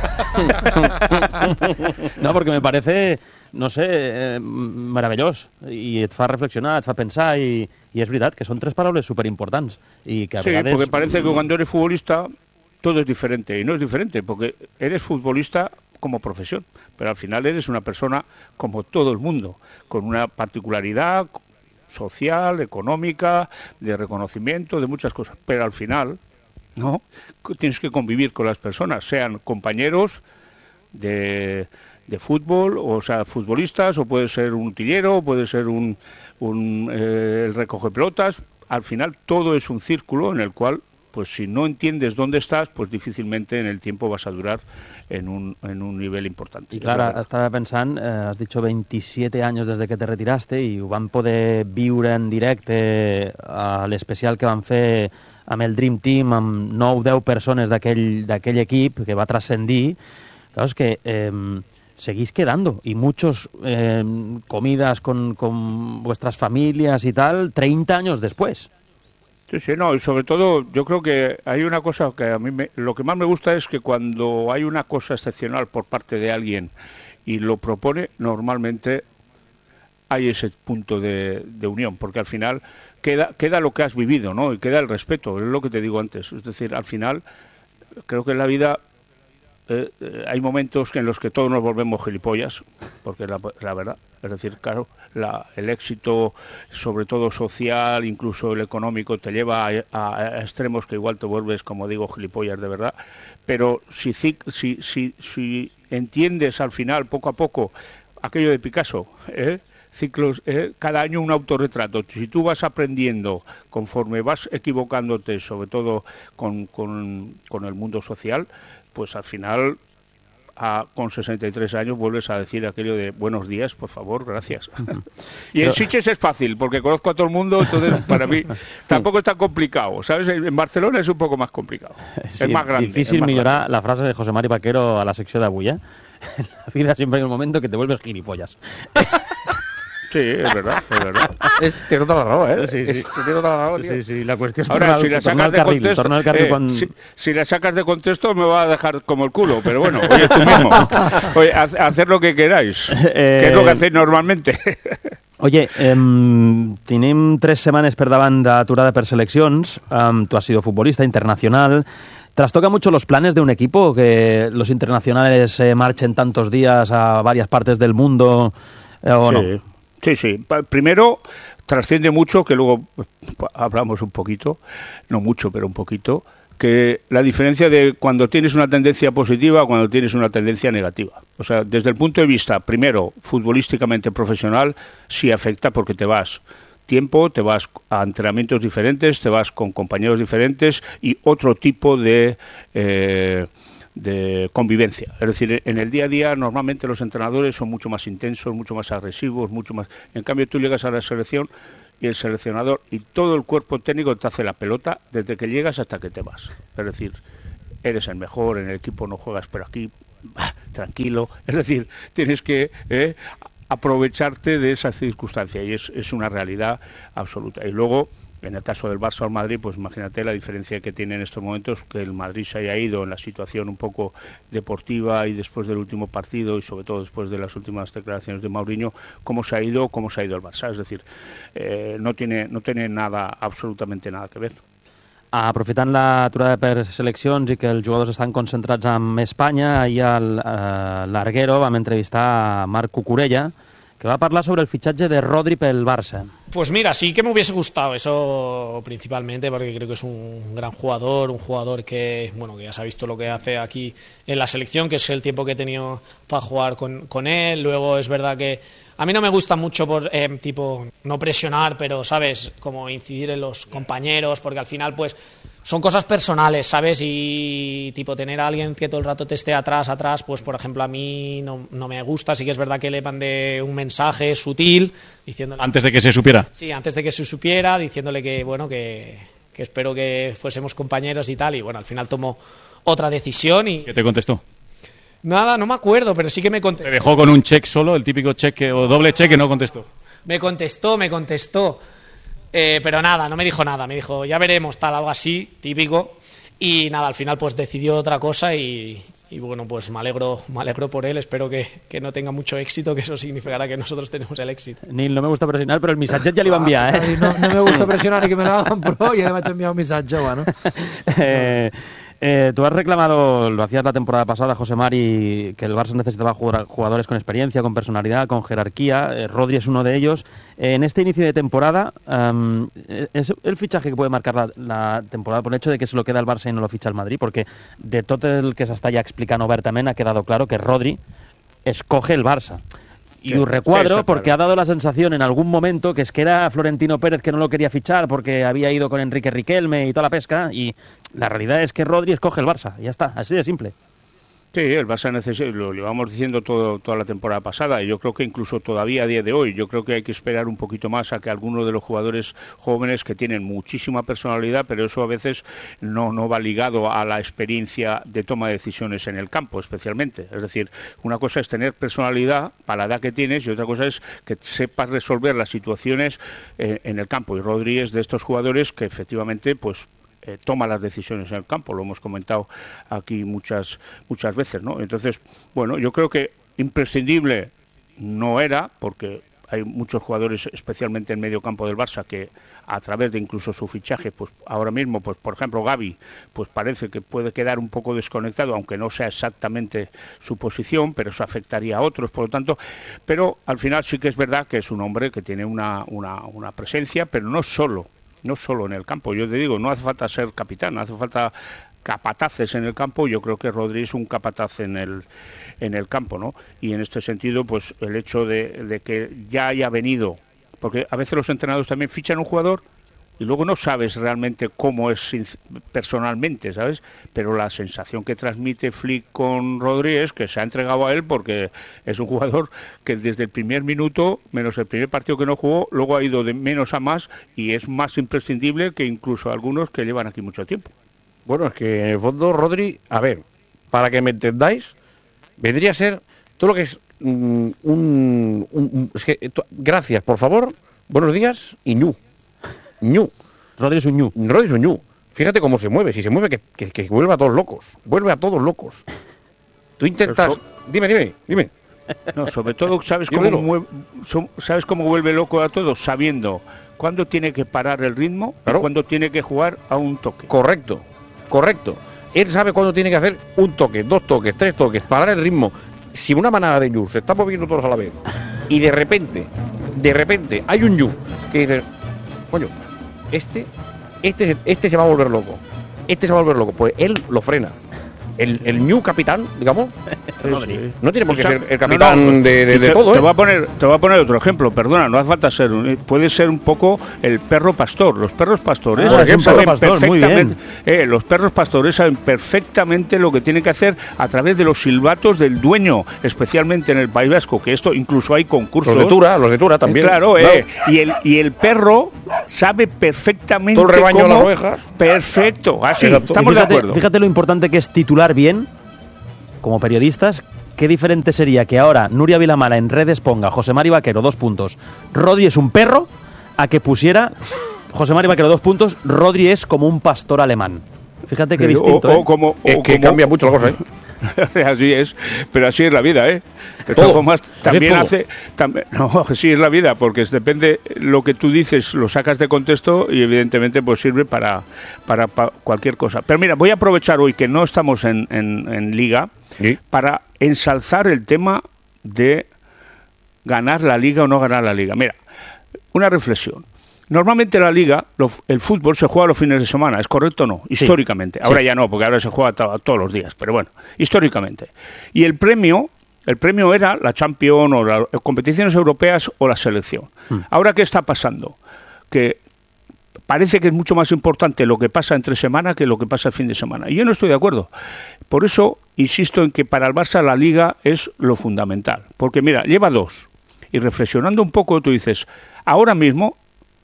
No, porque me parece, no sé, meravellós. I et fa reflexionar, et fa pensar, i és veritat que són 3 paraules superimportants. I que a vegades... Sí, porque parece que cuando eres futbolista todo es diferente. Y no es diferente, porque eres futbolista como profesión, pero al final eres una persona como todo el mundo, con una particularidad social, económica, de reconocimiento, de muchas cosas, pero al final, ¿no?, tienes que convivir con las personas, sean compañeros de fútbol, o sea, futbolistas, o puede ser un utillero, puede ser el recoge pelotas. Al final todo es un círculo en el cual, pues si no entiendes dónde estás, pues difícilmente en el tiempo vas a durar en un nivel importante. I clar, estava pensant, has dit 27 anys des de que te retiraste i ho vam poder viure en directe a l'especial que van fer amb el Dream Team, amb 9-10 persones d'aquell equip que va transcendir. Claro, es que seguís quedando y muchos comidas con vuestras familias y tal, 30 años después. Sí, sí, no, y sobre todo yo creo que hay una cosa que a mí lo que más me gusta es que cuando hay una cosa excepcional por parte de alguien y lo propone, normalmente hay ese punto de unión, porque al final queda lo que has vivido, ¿no? Y queda el respeto, es lo que te digo antes. Es decir, al final creo que en la vida hay momentos en los que todos nos volvemos gilipollas, porque la verdad, es decir, claro, el éxito, sobre todo social, incluso el económico, te lleva a extremos que igual te vuelves, como digo, gilipollas de verdad, pero si entiendes al final, poco a poco, aquello de Picasso, ciclos, cada año un autorretrato. Si tú vas aprendiendo conforme vas equivocándote, sobre todo con el mundo social, pues al final, con 63 años, vuelves a decir aquello de buenos días, por favor, gracias. Y en Sitges es fácil, porque conozco a todo el mundo, entonces para mí tampoco es tan complicado, ¿sabes? En Barcelona es un poco más complicado, sí, es más grande. Difícil millorar la frase de José Mari Vaquero a la secció d'avui, En la vida siempre hay un momento que te vuelves gilipollas. Sí, es verdad, es verdad. Tiene toda la razón, Sí, tiene toda la razón, tío. Sí, sí, la cuestión es ahora, si la sacas de contexto, si la sacas de contexto me va a dejar como el culo, pero bueno, oye, tú mismo. Oye, hacer lo que queráis, que es lo que hacéis normalmente. Oye, tenim 3 setmanes per davant d'aturada per seleccions. Tú has sido futbolista internacional. ¿Trastoca mucho los planes de un equipo que los internacionales marchen tantos días a varias partes del mundo o no? Sí, sí. Primero, trasciende mucho, que luego hablamos un poquito, no mucho, pero un poquito, que la diferencia de cuando tienes una tendencia positiva a cuando tienes una tendencia negativa. O sea, desde el punto de vista, primero, futbolísticamente profesional, sí afecta porque te vas tiempo, te vas a entrenamientos diferentes, te vas con compañeros diferentes y otro tipo de convivencia. Es decir, en el día a día normalmente los entrenadores son mucho más intensos, mucho más agresivos, mucho más... En cambio tú llegas a la selección y el seleccionador y todo el cuerpo técnico te hace la pelota desde que llegas hasta que te vas. Es decir, eres el mejor, en el equipo no juegas, pero aquí, tranquilo. Es decir, tienes que aprovecharte de esa circunstancia y es una realidad absoluta. Y luego, en el caso del Barça o el Madrid, pues imagínate la diferencia que tiene en estos momentos, que el Madrid se haya ido en la situación un poco deportiva y después del último partido y sobre todo después de las últimas declaraciones de Mourinho, cómo se ha ido el Barça. Es decir, no tiene nada, absolutamente nada que ver. Aprofitant l'aturada per seleccions i que els jugadors estan concentrats en Espanya, ahir a l'Arguero vam entrevistar a Marc Cucurella, que va a hablar sobre el fichaje de Rodri pel Barça. Pues mira, sí que me hubiese gustado eso principalmente porque creo que es un gran jugador, un jugador que, bueno, que ya se ha visto lo que hace aquí en la selección, que es el tiempo que he tenido para jugar con él. Luego es verdad que a mí no me gusta mucho por tipo no presionar, pero sabes, como incidir en los compañeros, porque al final pues son cosas personales, ¿sabes? Y tipo tener a alguien que todo el rato te esté atrás, pues por ejemplo a mí no me gusta. Sí que es verdad que le mandé un mensaje sutil diciéndole... ¿Antes de que se supiera? Sí, antes de que se supiera, diciéndole que bueno, que espero que fuésemos compañeros y tal, y bueno, al final tomó otra decisión y... ¿Qué te contestó? Nada, no me acuerdo, pero sí que me contestó. ¿Te dejó con un check solo, el típico cheque o doble cheque, no contestó? Me contestó. Pero nada, no me dijo nada, me dijo ya veremos, tal, algo así, típico, y nada, al final pues decidió otra cosa y bueno, pues me alegro por él, espero que no tenga mucho éxito, que eso significará que nosotros tenemos el éxito. Nil, no me gusta presionar, però el missatge ja li va enviar, eh? No me gusta presionar y que me lo hagan, però ja le vaig enviar un missatge, bueno. Tú has reclamado, lo hacías la temporada pasada, José Mari, que el Barça necesitaba jugadores con experiencia, con personalidad, con jerarquía. Rodri es uno de ellos. En este inicio de temporada, ¿es el fichaje que puede marcar la temporada por el hecho de que se lo queda el Barça y no lo ficha el Madrid? Porque de todo el que se está ya explicando obertament ha quedado claro que Rodri escoge el Barça. Y sí, recuadro, sí, porque ha dado la sensación en algún momento que es que era Florentino Pérez que no lo quería fichar porque había ido con Enrique Riquelme y toda la pesca, y la realidad es que Rodri escoge el Barça, ya está, así de simple. Sí, el Barça necesita, lo llevamos diciendo toda la temporada pasada, y yo creo que incluso todavía a día de hoy, yo creo que hay que esperar un poquito más a que algunos de los jugadores jóvenes que tienen muchísima personalidad, pero eso a veces no va ligado a la experiencia de toma de decisiones en el campo, especialmente. Es decir, una cosa es tener personalidad para la edad que tienes y otra cosa es que sepas resolver las situaciones en el campo, y Rodri es de estos jugadores que efectivamente pues toma las decisiones en el campo, lo hemos comentado aquí muchas veces, ¿no? Entonces, bueno, yo creo que imprescindible no era, porque hay muchos jugadores, especialmente en medio campo del Barça, que a través de incluso su fichaje, pues ahora mismo, pues por ejemplo Gavi, pues parece que puede quedar un poco desconectado, aunque no sea exactamente su posición, pero eso afectaría a otros, por lo tanto, pero al final sí que es verdad que es un hombre que tiene una presencia, pero no solo en el campo. Yo te digo, no hace falta ser capitán, no hace falta capataces en el campo. Yo creo que Rodri es un capataz en el campo, ¿no? Y en este sentido, pues el hecho de que ya haya venido, porque a veces los entrenadores también fichan un jugador y luego no sabes realmente cómo es personalmente, ¿sabes? Pero la sensación que transmite Flick con Rodri es que se ha entregado a él, porque es un jugador que desde el primer minuto, menos el primer partido que no jugó, luego ha ido de menos a más y es más imprescindible que incluso algunos que llevan aquí mucho tiempo. Bueno, es que en el fondo Rodri, a ver, para que me entendáis, vendría a ser todo lo que es gracias, por favor, buenos días y ñu. Rodri es un ñu. Rodri es un ñu. Fíjate cómo se mueve. Si se mueve, que vuelve a todos locos. Vuelve a todos locos. Tú intentas... Dime. No, sobre todo, ¿sabes cómo vuelve loco a todos? Sabiendo cuándo tiene que parar el ritmo, claro, y cuándo tiene que jugar a un toque. Correcto. Él sabe cuándo tiene que hacer un toque, 2 toques, 3 toques, parar el ritmo. Si una manada de ñus se está moviendo todos a la vez y de repente de repente hay un Ñu que dice, coño, este se va a volver loco, pues él lo frena. El Ñu capitán, digamos, no tiene por qué ser el capitán de todo. Te voy a poner otro ejemplo, perdona, no hace falta ser, puede ser un poco el perro pastor. Los perros pastores los perros pastores saben perfectamente lo que tienen que hacer a través de los silbatos del dueño, especialmente en el País Vasco, que esto incluso hay concursos. Los de Tura también. Claro, y el perro sabe perfectamente todo el rebaño cómo... de las ovejas. Perfecto, así, estamos de acuerdo. Fíjate lo importante que es titular bien, como periodistas. Qué diferente sería que ahora Nuria Vilamala en redes ponga José Mari Vaquero, 2 puntos, Rodri es un perro, a que pusiera José Mari Vaquero, 2 puntos, Rodri es como un pastor alemán. Fíjate qué distinto. Que cambia mucho la cosa, Así es, pero así es la vida, De todas formas, también así es la vida, porque depende lo que tú dices, lo sacas de contexto y evidentemente pues sirve para cualquier cosa. Pero mira, voy a aprovechar hoy que no estamos en Liga, ¿sí?, para ensalzar el tema de ganar la Liga o no ganar la Liga. Mira, una reflexión. Normalmente la Liga, el fútbol se juega los fines de semana, ¿es correcto o no? Históricamente. Ahora ya no, porque ahora se juega todos los días, pero bueno, históricamente. Y el premio era la Champions o las competiciones europeas o la selección. Ahora, ¿qué está pasando? Que parece que es mucho más importante lo que pasa entre semana que lo que pasa el fin de semana. Y yo no estoy de acuerdo. Por eso insisto en que para el Barça la Liga es lo fundamental. Porque mira, lleva 2. Y reflexionando un poco tú dices, ahora mismo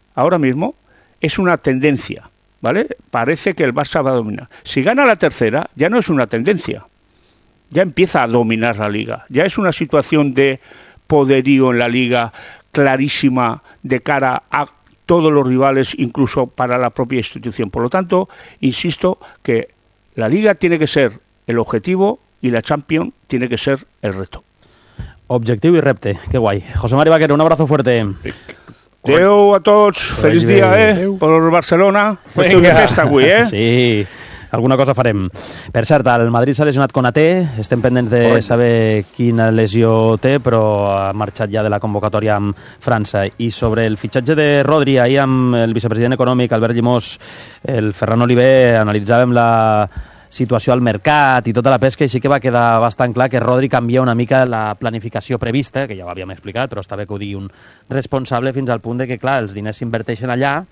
es una tendencia, ¿vale? Parece que el Barça va a dominar. Si gana la tercera, ya no es una tendencia. Ya empieza a dominar la Liga. Ya es una situación de poderío en la Liga clarísima de cara a todos los rivales, incluso para la propia institución. Por lo tanto, insisto que la Liga tiene que ser el objetivo y la Champions tiene que ser el reto. Objectiu i repte, que guai. José Mari Vaquero, un abrazo fuerte. Adeu a tots, feliç dia, per Barcelona. Estiu de festa avui, Sí, alguna cosa farem. Per cert, el Madrid s'ha lesionat Konaté, estem pendents de saber quina lesió té, però ha marxat ja de la convocatòria amb França. I sobre el fitxatge de Rodri, ahir amb el vicepresident econòmic, Albert Llimós, el Ferran Oliver, analitzàvem la situació al mercat i tota la pesca, i sí que va quedar bastant clar que Rodri canvia una mica la planificació prevista, que ja ho havíem explicat, però està bé que ho digui un responsable, fins al punt de que, clar, els diners s'inverteixen allà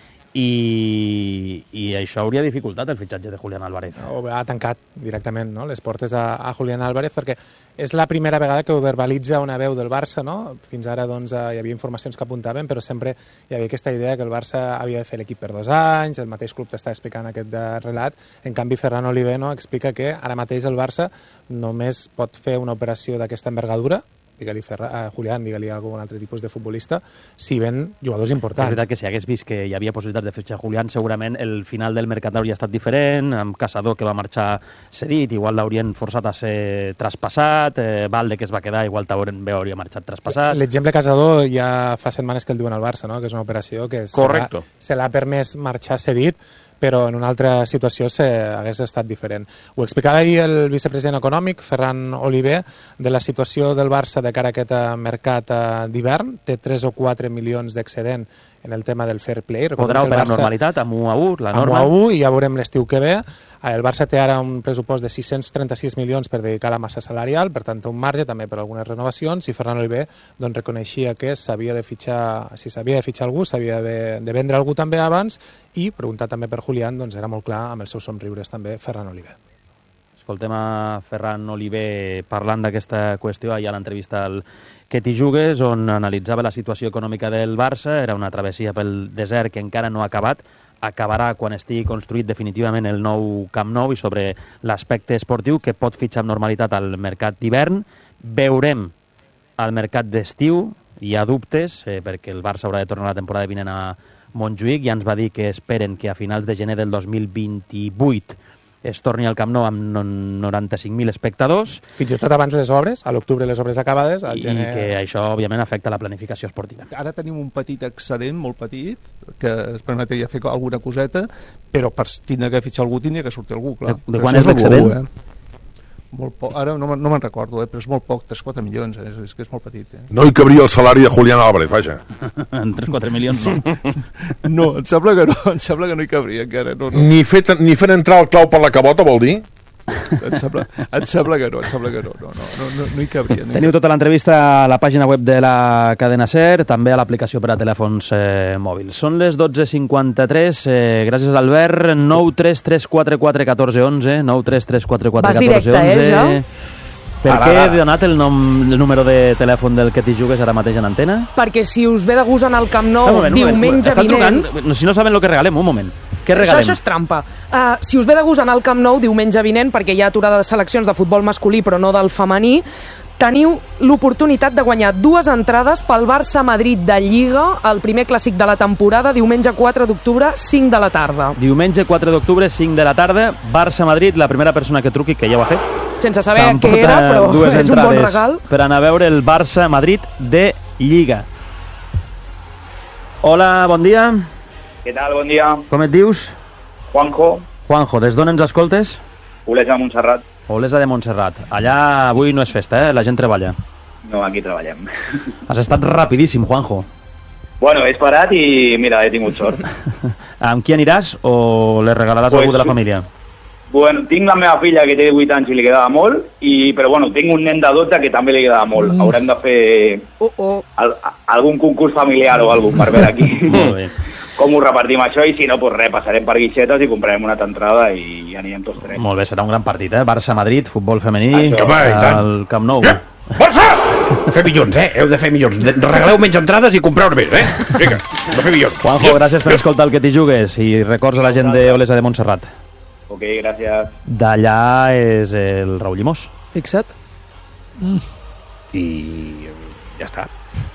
i això hauria dificultat el fitxatge de Julián Álvarez. Ha tancat directament, no?, les portes a Julián Álvarez, perquè és la primera vegada que ho verbalitza una veu del Barça, no? Fins ara doncs, hi havia informacions que apuntaven, però sempre hi havia aquesta idea que el Barça havia de fer l'equip per 2 anys, el mateix club t'està explicant aquest relat. En canvi, Ferran Oliver, no?, explica que ara mateix el Barça només pot fer una operació d'aquesta envergadura, digue-li Julián, digue-li algun altre tipus de futbolista, si ven jugadors importants. És veritat que si hagués vist que hi havia possibilitats de fitxar Julián, segurament el final del mercat hauria estat diferent, amb Caçador que va marxar cedit, igual l'haurien forçat a ser traspassat, Valde que es va quedar, igual també hauria marxat traspassat. L'exemple Caçador ja fa setmanes que el diuen al Barça, no?, que és una operació que se l'ha permès marxar cedit, però en una altra situació hagués estat diferent. Ho explicava ahir el vicepresident econòmic, Ferran Oliver, de la situació del Barça de cara a aquest mercat d'hivern. Té 3 o 4 milions d'excedent en el tema del fair play. Podrà operar amb normalitat, amb 1-1, la norma. Amb 1-1, i ja veurem l'estiu que ve. El Barça té ara un pressupost de 636 milions per dedicar a la massa salarial, per tant, un marge també per algunes renovacions, i Ferran Oliver doncs, reconeixia que s'havia de fitxar, si s'havia de fitxar algú, s'havia de vendre algú també abans, i preguntar també per Julián, doncs era molt clar, amb els seus somriures també, Ferran Oliver. Escoltem a Ferran Oliver parlant d'aquesta qüestió ahir a l'entrevista al Que t'hi jugues, on analitzava la situació econòmica del Barça. Era una travessia pel desert que encara no ha acabat, acabarà quan estigui construït definitivament el nou Camp Nou, i sobre l'aspecte esportiu que pot fitxar amb normalitat al mercat d'hivern. Veurem al mercat d'estiu, hi ha dubtes, perquè el Barça haurà de tornar la temporada vinent a Montjuïc, ja ens va dir que esperen que a finals de gener del 2028 es torni al Camp Nou amb 95.000 espectadors. Fins i tot abans les obres, a l'octubre les obres acabades, al gener... I que això, òbviament, afecta la planificació esportiva. Ara tenim un petit excedent, molt petit, que es permetria fer alguna coseta, però per tindre que fitxar algú, tindria que sortir algú, clar. De quan és l'excedent? molt poc. Ara no me'n recordo, però és molt poc, 3-4 milions, és que és molt petit. No hi cabria el salari de Julián Álvarez, vaja. En 3-4 milions, no. No, em sembla que no hi cabria encara. No. Ni fent entrar el clau per la cabota, vol dir? Em sembla que no hi cabria. Teniu tota l'entrevista a la pàgina web de la cadena SER, també a l'aplicació per a telèfons mòbils. Són les 12:53, gràcies Albert, 933441411, 933441411. Vas directe, ja? Per què he donat el número de telèfon del que t'hi jugues ara mateix en antena? Perquè si us ve de gust anar al Camp Nou diumenge vinent... Si no saben el que regalem, un moment. Què regalem? Això és trampa. Si us ve de gust anar al Camp Nou diumenge vinent, perquè hi ha aturada de seleccions de futbol masculí però no del femení, teniu l'oportunitat de guanyar 2 entrades pel Barça-Madrid de Lliga, el primer clàssic de la temporada, diumenge 4 d'octubre, 5 de la tarda. Diumenge 4 d'octubre, 5 de la tarda, Barça-Madrid, la primera persona que truqui, que ja ho ha fet, sense saber què era, però és un bon regal. Per anar a veure el Barça-Madrid de Lliga. Hola, bon dia. Què tal, bon dia? Com et dius? Juanjo. Juanjo, des d'on ens escoltes? Olesa de Montserrat. Olesa de Montserrat. Allà avui no és festa, la gent treballa. No, aquí treballem. Has estat rapidíssim, Juanjo. Bueno, he esperat i mira, he tingut sort. Amb qui aniràs o le regalaràs a algú de la família? Bueno, tinc la meva filla que té 8 anys i li quedava molt, però bueno, tinc un nen de 12 que també li quedava molt. Haurem de fer algun concurs familiar o alguna cosa per veure aquí com ho repartim això, i si no, doncs res, passarem per guixetes i comprarem una altra entrada i anirem tots 3. Molt bé, serà un gran partit, Barça-Madrid, futbol femení, al Camp Nou. Barça! Fer milions, heu de fer milions. Regaleu menys entrades i compreu més, Vinga, de fer milions. Juanjo, gràcies per escoltar el que t'hi jugues i records a la gent d'Olesa de Montserrat. Ok, gràcies. D'allà és el Raül Llimós. Fixa't. I ja està.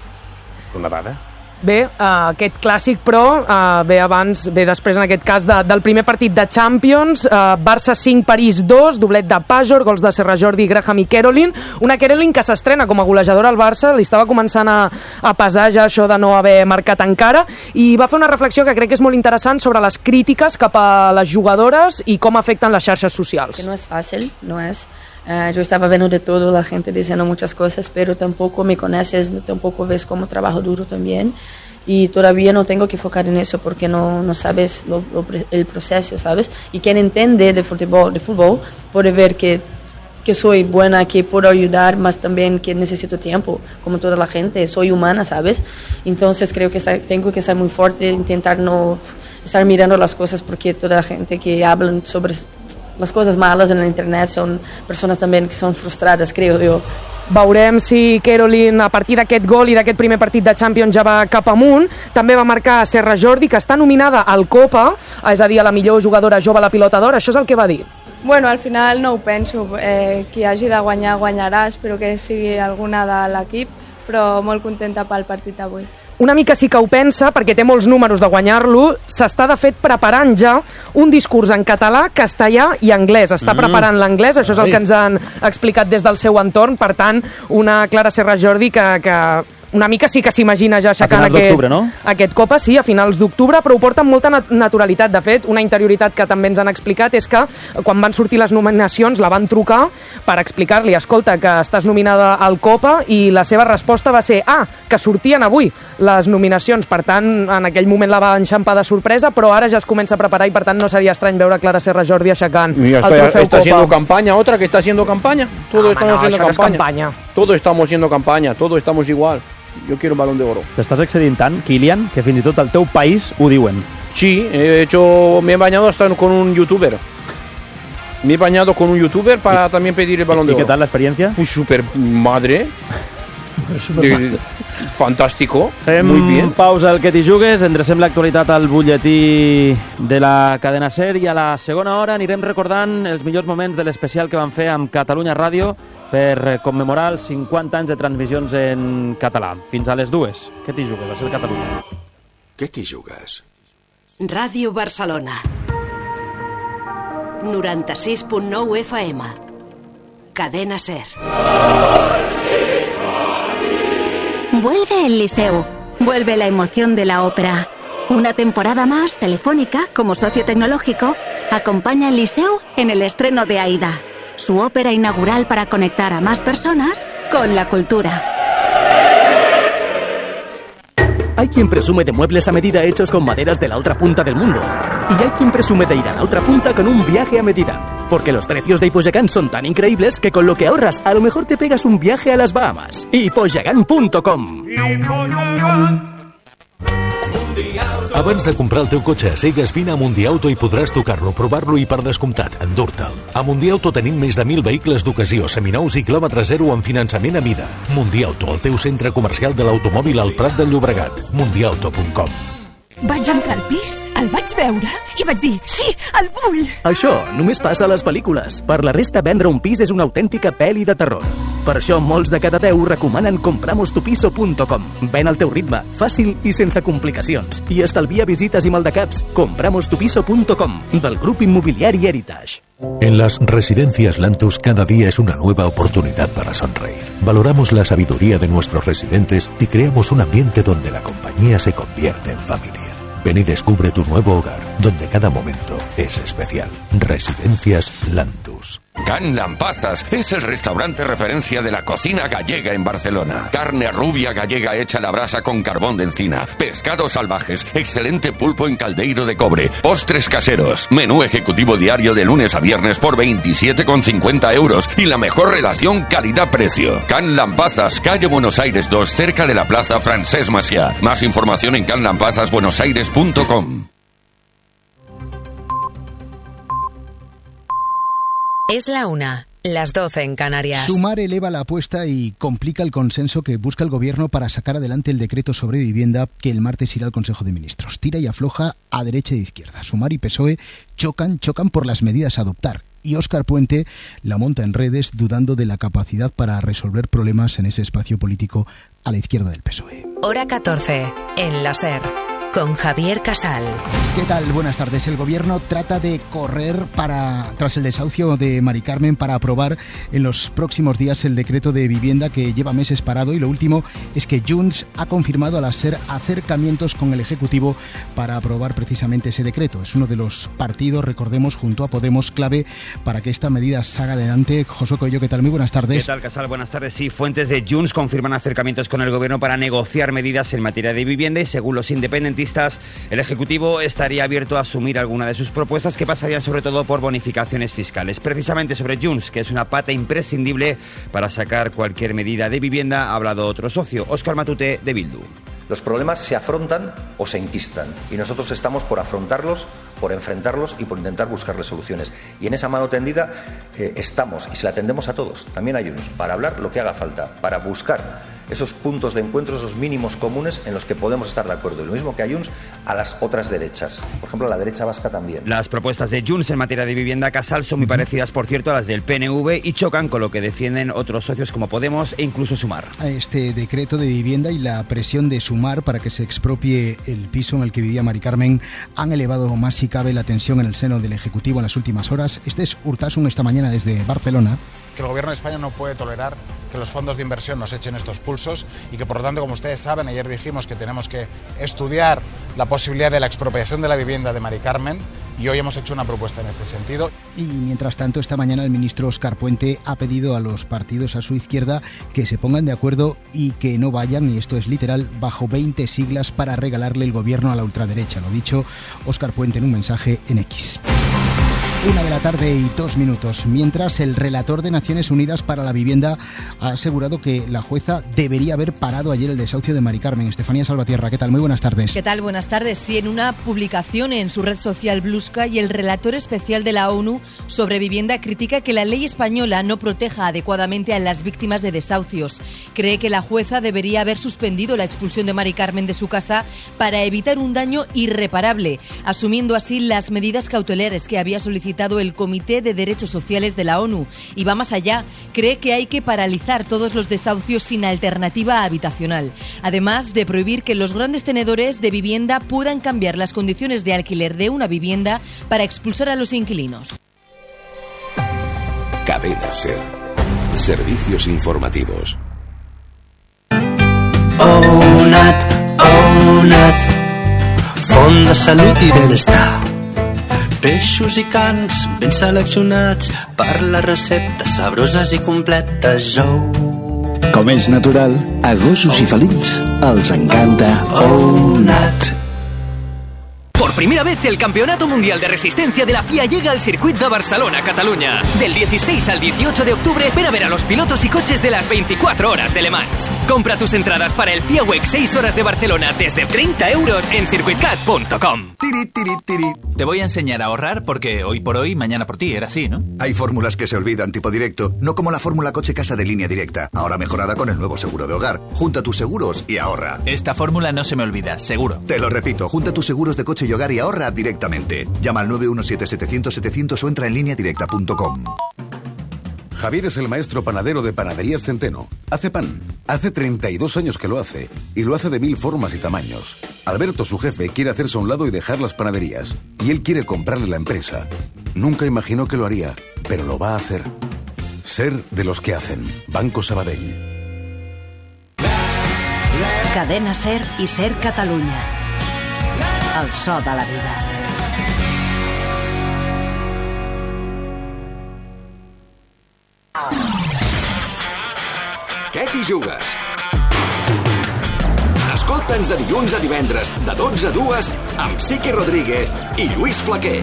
Una dada. Bé, aquest clàssic, però, ve després, en aquest cas, del primer partit de Champions, Barça 5, París 2, doblet de Pajor, gols de Serra Jordi, Graham i Kerolin. Una Kerolin que s'estrena com a golejadora al Barça, li estava començant a pesar ja això de no haver marcat encara, i va fer una reflexió que crec que és molt interessant sobre les crítiques cap a les jugadores i com afecten les xarxes socials. Que no es fácil, no es... yo estaba viendo de todo, la gente diciendo muchas cosas, pero tampoco me conoces, tampoco ves cómo trabajo duro también, y todavía no tengo que enfocar en eso porque no sabes el proceso, ¿sabes? Y quien entiende de fútbol puede ver que soy buena, que puedo ayudar, más también que necesito tiempo, como toda la gente, soy humana, ¿sabes? Entonces creo que tengo que ser muy fuerte, intentar no estar mirando las cosas, porque toda la gente que hablan sobre les coses males en internet són persones també que són frustrades, creo jo. Veurem si Kerolin, a partir d'aquest gol i d'aquest primer partit de Champions, ja va cap amunt. També va marcar Serra Jordi, que està nominada al Copa, és a dir, a la millor jugadora jove a la Pilota d'Or. Això és el que va dir. Bueno, al final no ho penso. Qui hagi de guanyar, guanyarà. Espero que sigui alguna de l'equip, però molt contenta pel partit avui. Una mica sí que ho pensa, perquè té molts números de guanyar-lo. S'està, de fet, preparant ja un discurs en català, castellà i anglès. Està preparant l'anglès, això és el que ens han explicat des del seu entorn. Per tant, una Clara Serra Jordi que una mica sí que s'imagina ja aixecant aquest Copa, sí, a finals d'octubre, però ho porta amb molta naturalitat. De fet, una interioritat que també ens han explicat és que quan van sortir les nominacions la van trucar per explicar-li, escolta, que estàs nominada al Copa, i la seva resposta va ser, que sortien avui les nominacions. Per tant, en aquell moment la va enxampar de sorpresa, però ara ja es comença a preparar i per tant no seria estrany veure Clara Serra Jordi aixecant el trofeu Copa. Está haciendo campaña, otra que está haciendo campaña. Todos estamos haciendo campaña. Todos estamos haciendo campaña, todos estamos igual. Yo quiero un Balón de Oro. T'estàs excedint tant, Kilian, que fins i tot al teu país ho diuen. Sí, me he bañado hasta con un youtuber. Me he bañado con un youtuber para también pedir el Balón de Oro. ¿Y qué tal la experiencia? Super madre. Fantástico. Fem muy bien. Pausa al que t'hi jugues, endrecem l'actualitat al butlletí de la cadena SER i a la segona hora anirem recordant els millors moments de l'especial que vam fer amb Catalunya Ràdio per commemorar els 50 anys de transmissions en català. Fins a les 2. Què t'hi jugues, a SER Catalunya? Què t'hi jugues? Ràdio Barcelona 96.9 FM Cadena SER. Vuelve el Liceu. Vuelve la emoción de la ópera. Una temporada más, Telefónica, como socio tecnológico, acompaña al Liceu en el estreno de Aida. su ópera inaugural para conectar a más personas con la cultura. Hay quien presume de muebles a medida hechos con maderas de la otra punta del mundo. Y hay quien presume de ir a la otra punta con un viaje a medida. Porque los precios de Hippoyagán son tan increíbles que con lo que ahorras a lo mejor te pegas un viaje a las Bahamas. Hippoyagán.com. Abans de comprar el teu cotxe a cegues, vine a Mundiauto i podràs tocar-lo, provar-lo i, per descomptat, endur-te'l. A Mundiauto tenim més de 1.000 vehicles d'ocasió, seminous i quilòmetre zero amb finançament a mida. Mundiauto, el teu centre comercial de l'automòbil al Prat de Llobregat. Mundiauto.com. Vaig entrar al pis, el vaig veure i vaig dir, sí, el vull! Això només passa a les pel·lícules. Per la resta, vendre un pis és una autèntica pel·li de terror. Per això, molts de cada 10 recomanen compramostupiso.com. Ven al teu ritme, fàcil i sense complicacions. I estalvia visites i maldecaps. Compramostupiso.com, del grup inmobiliari Heritage. En las residencias Lantus cada día es una nueva oportunidad para sonreír. Valoramos la sabiduría de nuestros residentes y creamos un ambiente donde la compañía se convierte en familia. Ven y descubre tu nuevo hogar, donde cada momento es especial. Residencias Lantus. Can Lampazas es el restaurante referencia de la cocina gallega en Barcelona. Carne rubia gallega hecha a la brasa con carbón de encina, pescados salvajes, excelente pulpo en caldeiro de cobre, postres caseros, menú ejecutivo diario de lunes a viernes por 27,50 euros y la mejor relación calidad-precio. Can Lampazas, calle Buenos Aires 2, cerca de la plaza Francesc Macià. Más información en canlampazasbuenosaires.com. Es la 1, las 12 en Canarias. Sumar eleva la apuesta y complica el consenso que busca el Gobierno para sacar adelante el decreto sobre vivienda que el martes irá al Consejo de Ministros. Tira y afloja a derecha e izquierda. Sumar y PSOE chocan por las medidas a adoptar. Y Óscar Puente la monta en redes dudando de la capacidad para resolver problemas en ese espacio político a la izquierda del PSOE. Hora 14, en la SER. Con Javier Casal. ¿Qué tal? Buenas tardes. El Gobierno trata de correr tras el desahucio de Mari Carmen para aprobar en los próximos días el decreto de vivienda que lleva meses parado, y lo último es que Junts ha confirmado a la SER acercamientos con el Ejecutivo para aprobar precisamente ese decreto. Es uno de los partidos, recordemos, junto a Podemos, clave para que esta medida salga adelante. Josué Coello, ¿qué tal? Muy buenas tardes. ¿Qué tal, Casal? Buenas tardes. Sí, fuentes de Junts confirman acercamientos con el Gobierno para negociar medidas en materia de vivienda y, según los independentistas, el Ejecutivo estaría abierto a asumir alguna de sus propuestas, que pasarían sobre todo por bonificaciones fiscales. Precisamente sobre Junts, que es una pata imprescindible para sacar cualquier medida de vivienda, ha hablado otro socio, Óscar Matute, de Bildu. Los problemas se afrontan o se enquistan, y nosotros estamos por afrontarlos, por enfrentarlos y por intentar buscarles soluciones. Y en esa mano tendida estamos, y se la tendemos a todos, también a Junts, para hablar lo que haga falta, para buscar esos puntos de encuentro, esos mínimos comunes en los que podemos estar de acuerdo. Y lo mismo que a Junts, a las otras derechas. Por ejemplo, a la derecha vasca también. Las propuestas de Junts en materia de vivienda, Casal, son muy parecidas, por cierto, a las del PNV y chocan con lo que defienden otros socios como Podemos e incluso Sumar. Este decreto de vivienda y la presión de Sumar para que se expropie el piso en el que vivía Mari Carmen han elevado más si cabe la tensión en el seno del Ejecutivo en las últimas horas. Este es Urtasun esta mañana desde Barcelona. Que el Gobierno de España no puede tolerar que los fondos de inversión nos echen estos pulsos y que, por lo tanto, como ustedes saben, ayer dijimos que tenemos que estudiar la posibilidad de la expropiación de la vivienda de Mari Carmen, y hoy hemos hecho una propuesta en este sentido. Y mientras tanto, esta mañana el ministro Óscar Puente ha pedido a los partidos a su izquierda que se pongan de acuerdo y que no vayan, y esto es literal, bajo 20 siglas para regalarle el gobierno a la ultraderecha. Lo dicho Óscar Puente en un mensaje en X. 1:02 p.m. Mientras, el relator de Naciones Unidas para la Vivienda ha asegurado que la jueza debería haber parado ayer el desahucio de Mari Carmen. Estefanía Salvatierra, ¿qué tal? Muy buenas tardes. ¿Qué tal? Buenas tardes. Sí, en una publicación en su red social Blue Sky, el relator especial de la ONU sobre vivienda critica que la ley española no proteja adecuadamente a las víctimas de desahucios. Cree que la jueza debería haber suspendido la expulsión de Mari Carmen de su casa para evitar un daño irreparable, asumiendo así las medidas cautelares que había solicitado el Comité de Derechos Sociales de la ONU, y va más allá. Cree que hay que paralizar todos los desahucios sin alternativa habitacional, además de prohibir que los grandes tenedores de vivienda puedan cambiar las condiciones de alquiler de una vivienda para expulsar a los inquilinos. Cadena SER. Servicios informativos. ONAT, Fons de Salut i Benestar. Peixos i cans ben seleccionats per les receptes sabroses i completes. Com és natural, a gossos i felins els encanta OUNAT. Por primera vez el Campeonato Mundial de Resistencia de la FIA llega al circuit de Barcelona, Catalunya. Del 16 al 18 de octubre, ven a ver a los pilotos y coches de las 24 horas de Le Mans. Compra tus entradas para el FIA Week 6 horas de Barcelona desde 30 euros en circuitcat.com. Te voy a enseñar a ahorrar porque hoy por hoy, mañana por ti, era así, ¿no? Hay fórmulas que se olvidan tipo directo, no como la fórmula coche-casa de Línea Directa, ahora mejorada con el nuevo seguro de hogar. Junta tus seguros y ahorra. Esta fórmula no se me olvida, seguro. Te lo repito, junta tus seguros de coche y hogar y ahorra directamente. Llama al 917-700-700 o entra en lineadirecta.com. Javier es el maestro panadero de Panaderías Centeno. Hace pan. Hace 32 años que lo hace. Y lo hace de 1000 formas y tamaños. Alberto, su jefe, quiere hacerse a un lado y dejar las panaderías. Y él quiere comprarle la empresa. Nunca imaginó que lo haría, pero lo va a hacer. Ser de los que hacen. Banco Sabadell. Cadena SER i SER Catalunya. El so de la vida. Què t'hi jugues? Escolta'ns de dilluns a divendres, de 12 a 2, amb Sique Rodríguez i Lluís Flaquer.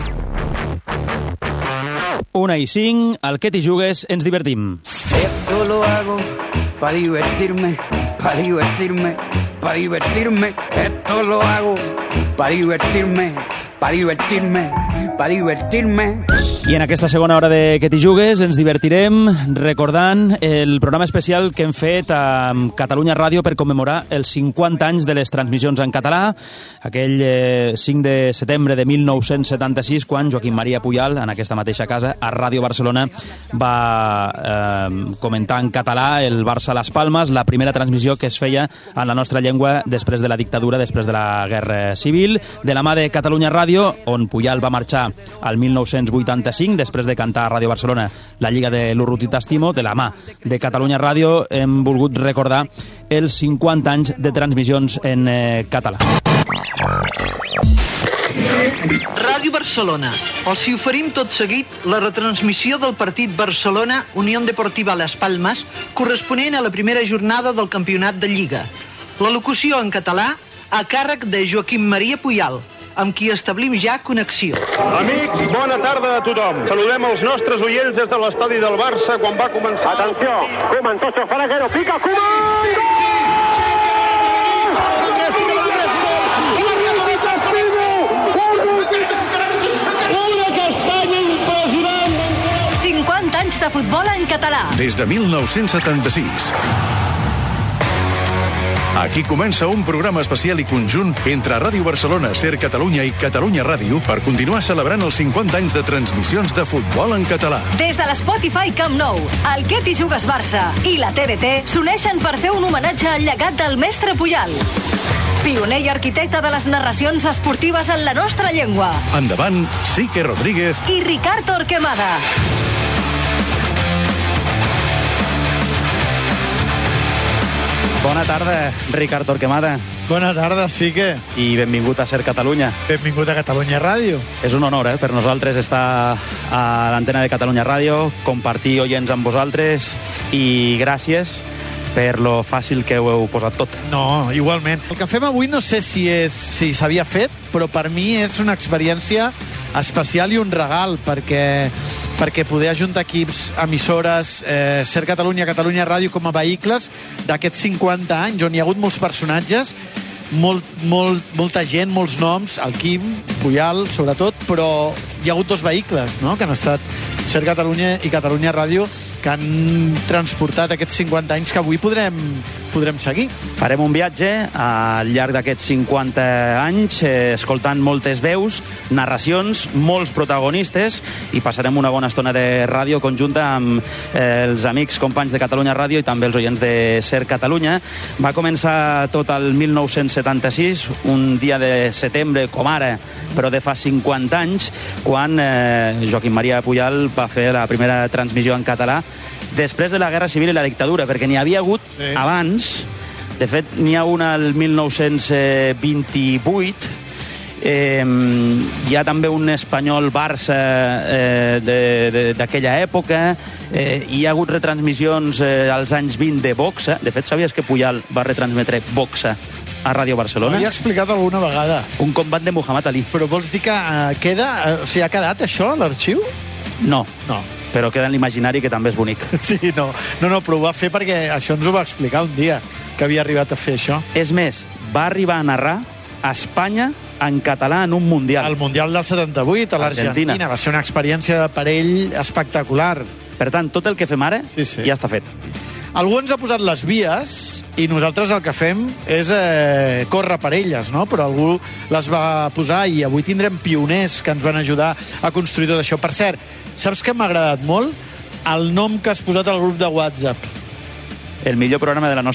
1:05, al Què t'hi jugues ens divertim. Esto lo hago para divertirme, para divertirme, para divertirme. Esto lo hago para divertirme, para divertirme, para divertirme. I en aquesta segona hora de Què t'hi jugues ens divertirem recordant el programa especial que hem fet amb Catalunya Ràdio per commemorar els 50 anys de les transmissions en català, aquell 5 de setembre de 1976, quan Joaquim Maria Puyal, en aquesta mateixa casa, a Ràdio Barcelona, va comentar en català el Barça Las Palmas, la primera transmissió que es feia en la nostra llengua després de la dictadura, després de la Guerra Civil, de la mà de Catalunya Ràdio, on Puyal va marxar al 1985, després de cantar a Ràdio Barcelona la Lliga de l'Urruti T'estimo. De la mà de Catalunya Ràdio hem volgut recordar els 50 anys de transmissions en català. Ràdio Barcelona. Els hi oferim tot seguit la retransmissió del partit Barcelona-Unión Deportiva Las Palmas, corresponent a la primera jornada del campionat de Lliga. La locució en català a càrrec de Joaquim Maria Puyal, amb qui establim ja connexió. Amics, bona tarda a tothom. Saludem els nostres oients des de l'estadi del Barça quan va començar... Atenció, Koeman, Tocho, Faraguero, pica, Koeman! Una castanya impressionant! 50 anys de futbol en català. Des de 1976. Aquí comença un programa especial i conjunt entre Ràdio Barcelona, SER Catalunya i Catalunya Ràdio per continuar celebrant els 50 anys de transmissions de futbol en català. Des de l'Spotify Camp Nou, el Què t'hi jugues Barça i la TDT s'uneixen per fer un homenatge al llegat del mestre Puyal, pioner i arquitecte de les narracions esportives en la nostra llengua. Endavant, Sique Rodríguez i Ricard Torquemada. Bona tarda, Ricard Torquemada. Bona tarda, Sique. I benvingut a SER Catalunya. Benvingut a Catalunya Ràdio. És un honor, per nosaltres estar a l'antena de Catalunya Ràdio, compartir oients amb vosaltres i gràcies per lo fàcil que ho heu posat tot. No, igualment. El que fem avui no sé si s'havia fet, però per mi és una experiència especial i un regal, perquè poder ajuntar equips, emissores, SER Catalunya, Catalunya Ràdio com a vehicles d'aquests 50 anys, on hi ha hagut molts personatges, molta gent, molts noms, el Quim, Puyal, sobretot, però hi ha hagut dos vehicles, no?, que han estat SER Catalunya i Catalunya Ràdio, que han transportat aquests 50 anys que avui podrem seguir. Farem un viatge al llarg d'aquests 50 anys, escoltant moltes veus, narracions, molts protagonistes, i passarem una bona estona de ràdio conjunta amb els amics companys de Catalunya Ràdio i també els oients de SER Catalunya. Va començar tot el 1976, un dia de setembre com ara, però de fa 50 anys, quan Joaquim Maria Puyal va fer la primera transmissió en català després de la Guerra Civil i la dictadura, perquè n'hi havia hagut abans. De fet, n'hi ha una al 1928 Hi ha també un Espanyol-Barça d'aquella època, hi ha hagut retransmissions als anys 20 de boxa. De fet, sabies que Puyal va retransmetre boxa a Ràdio Barcelona? Ho havia explicat alguna vegada. Un combat de Muhammad Ali. Però vols dir que queda... O sigui, ha quedat això a l'arxiu? No, però queda en l'imaginari, que també és bonic. Sí, no, però ho va fer perquè això ens ho va explicar un dia, que havia arribat a fer això. És més, va arribar a narrar a Espanya en català en un Mundial. El Mundial del 78, a l'Argentina. Va ser una experiència per ell espectacular. Per tant, tot el que fem ara ja està fet. Algú ens ha posat les vies i nosaltres el que fem és córrer per elles, no? Però algú les va posar i avui tindrem pioners que ens van ajudar a construir tot això. Per cert, saps què m'ha agradat molt? El nom que has posat al grup de WhatsApp. El millor programa de la nostra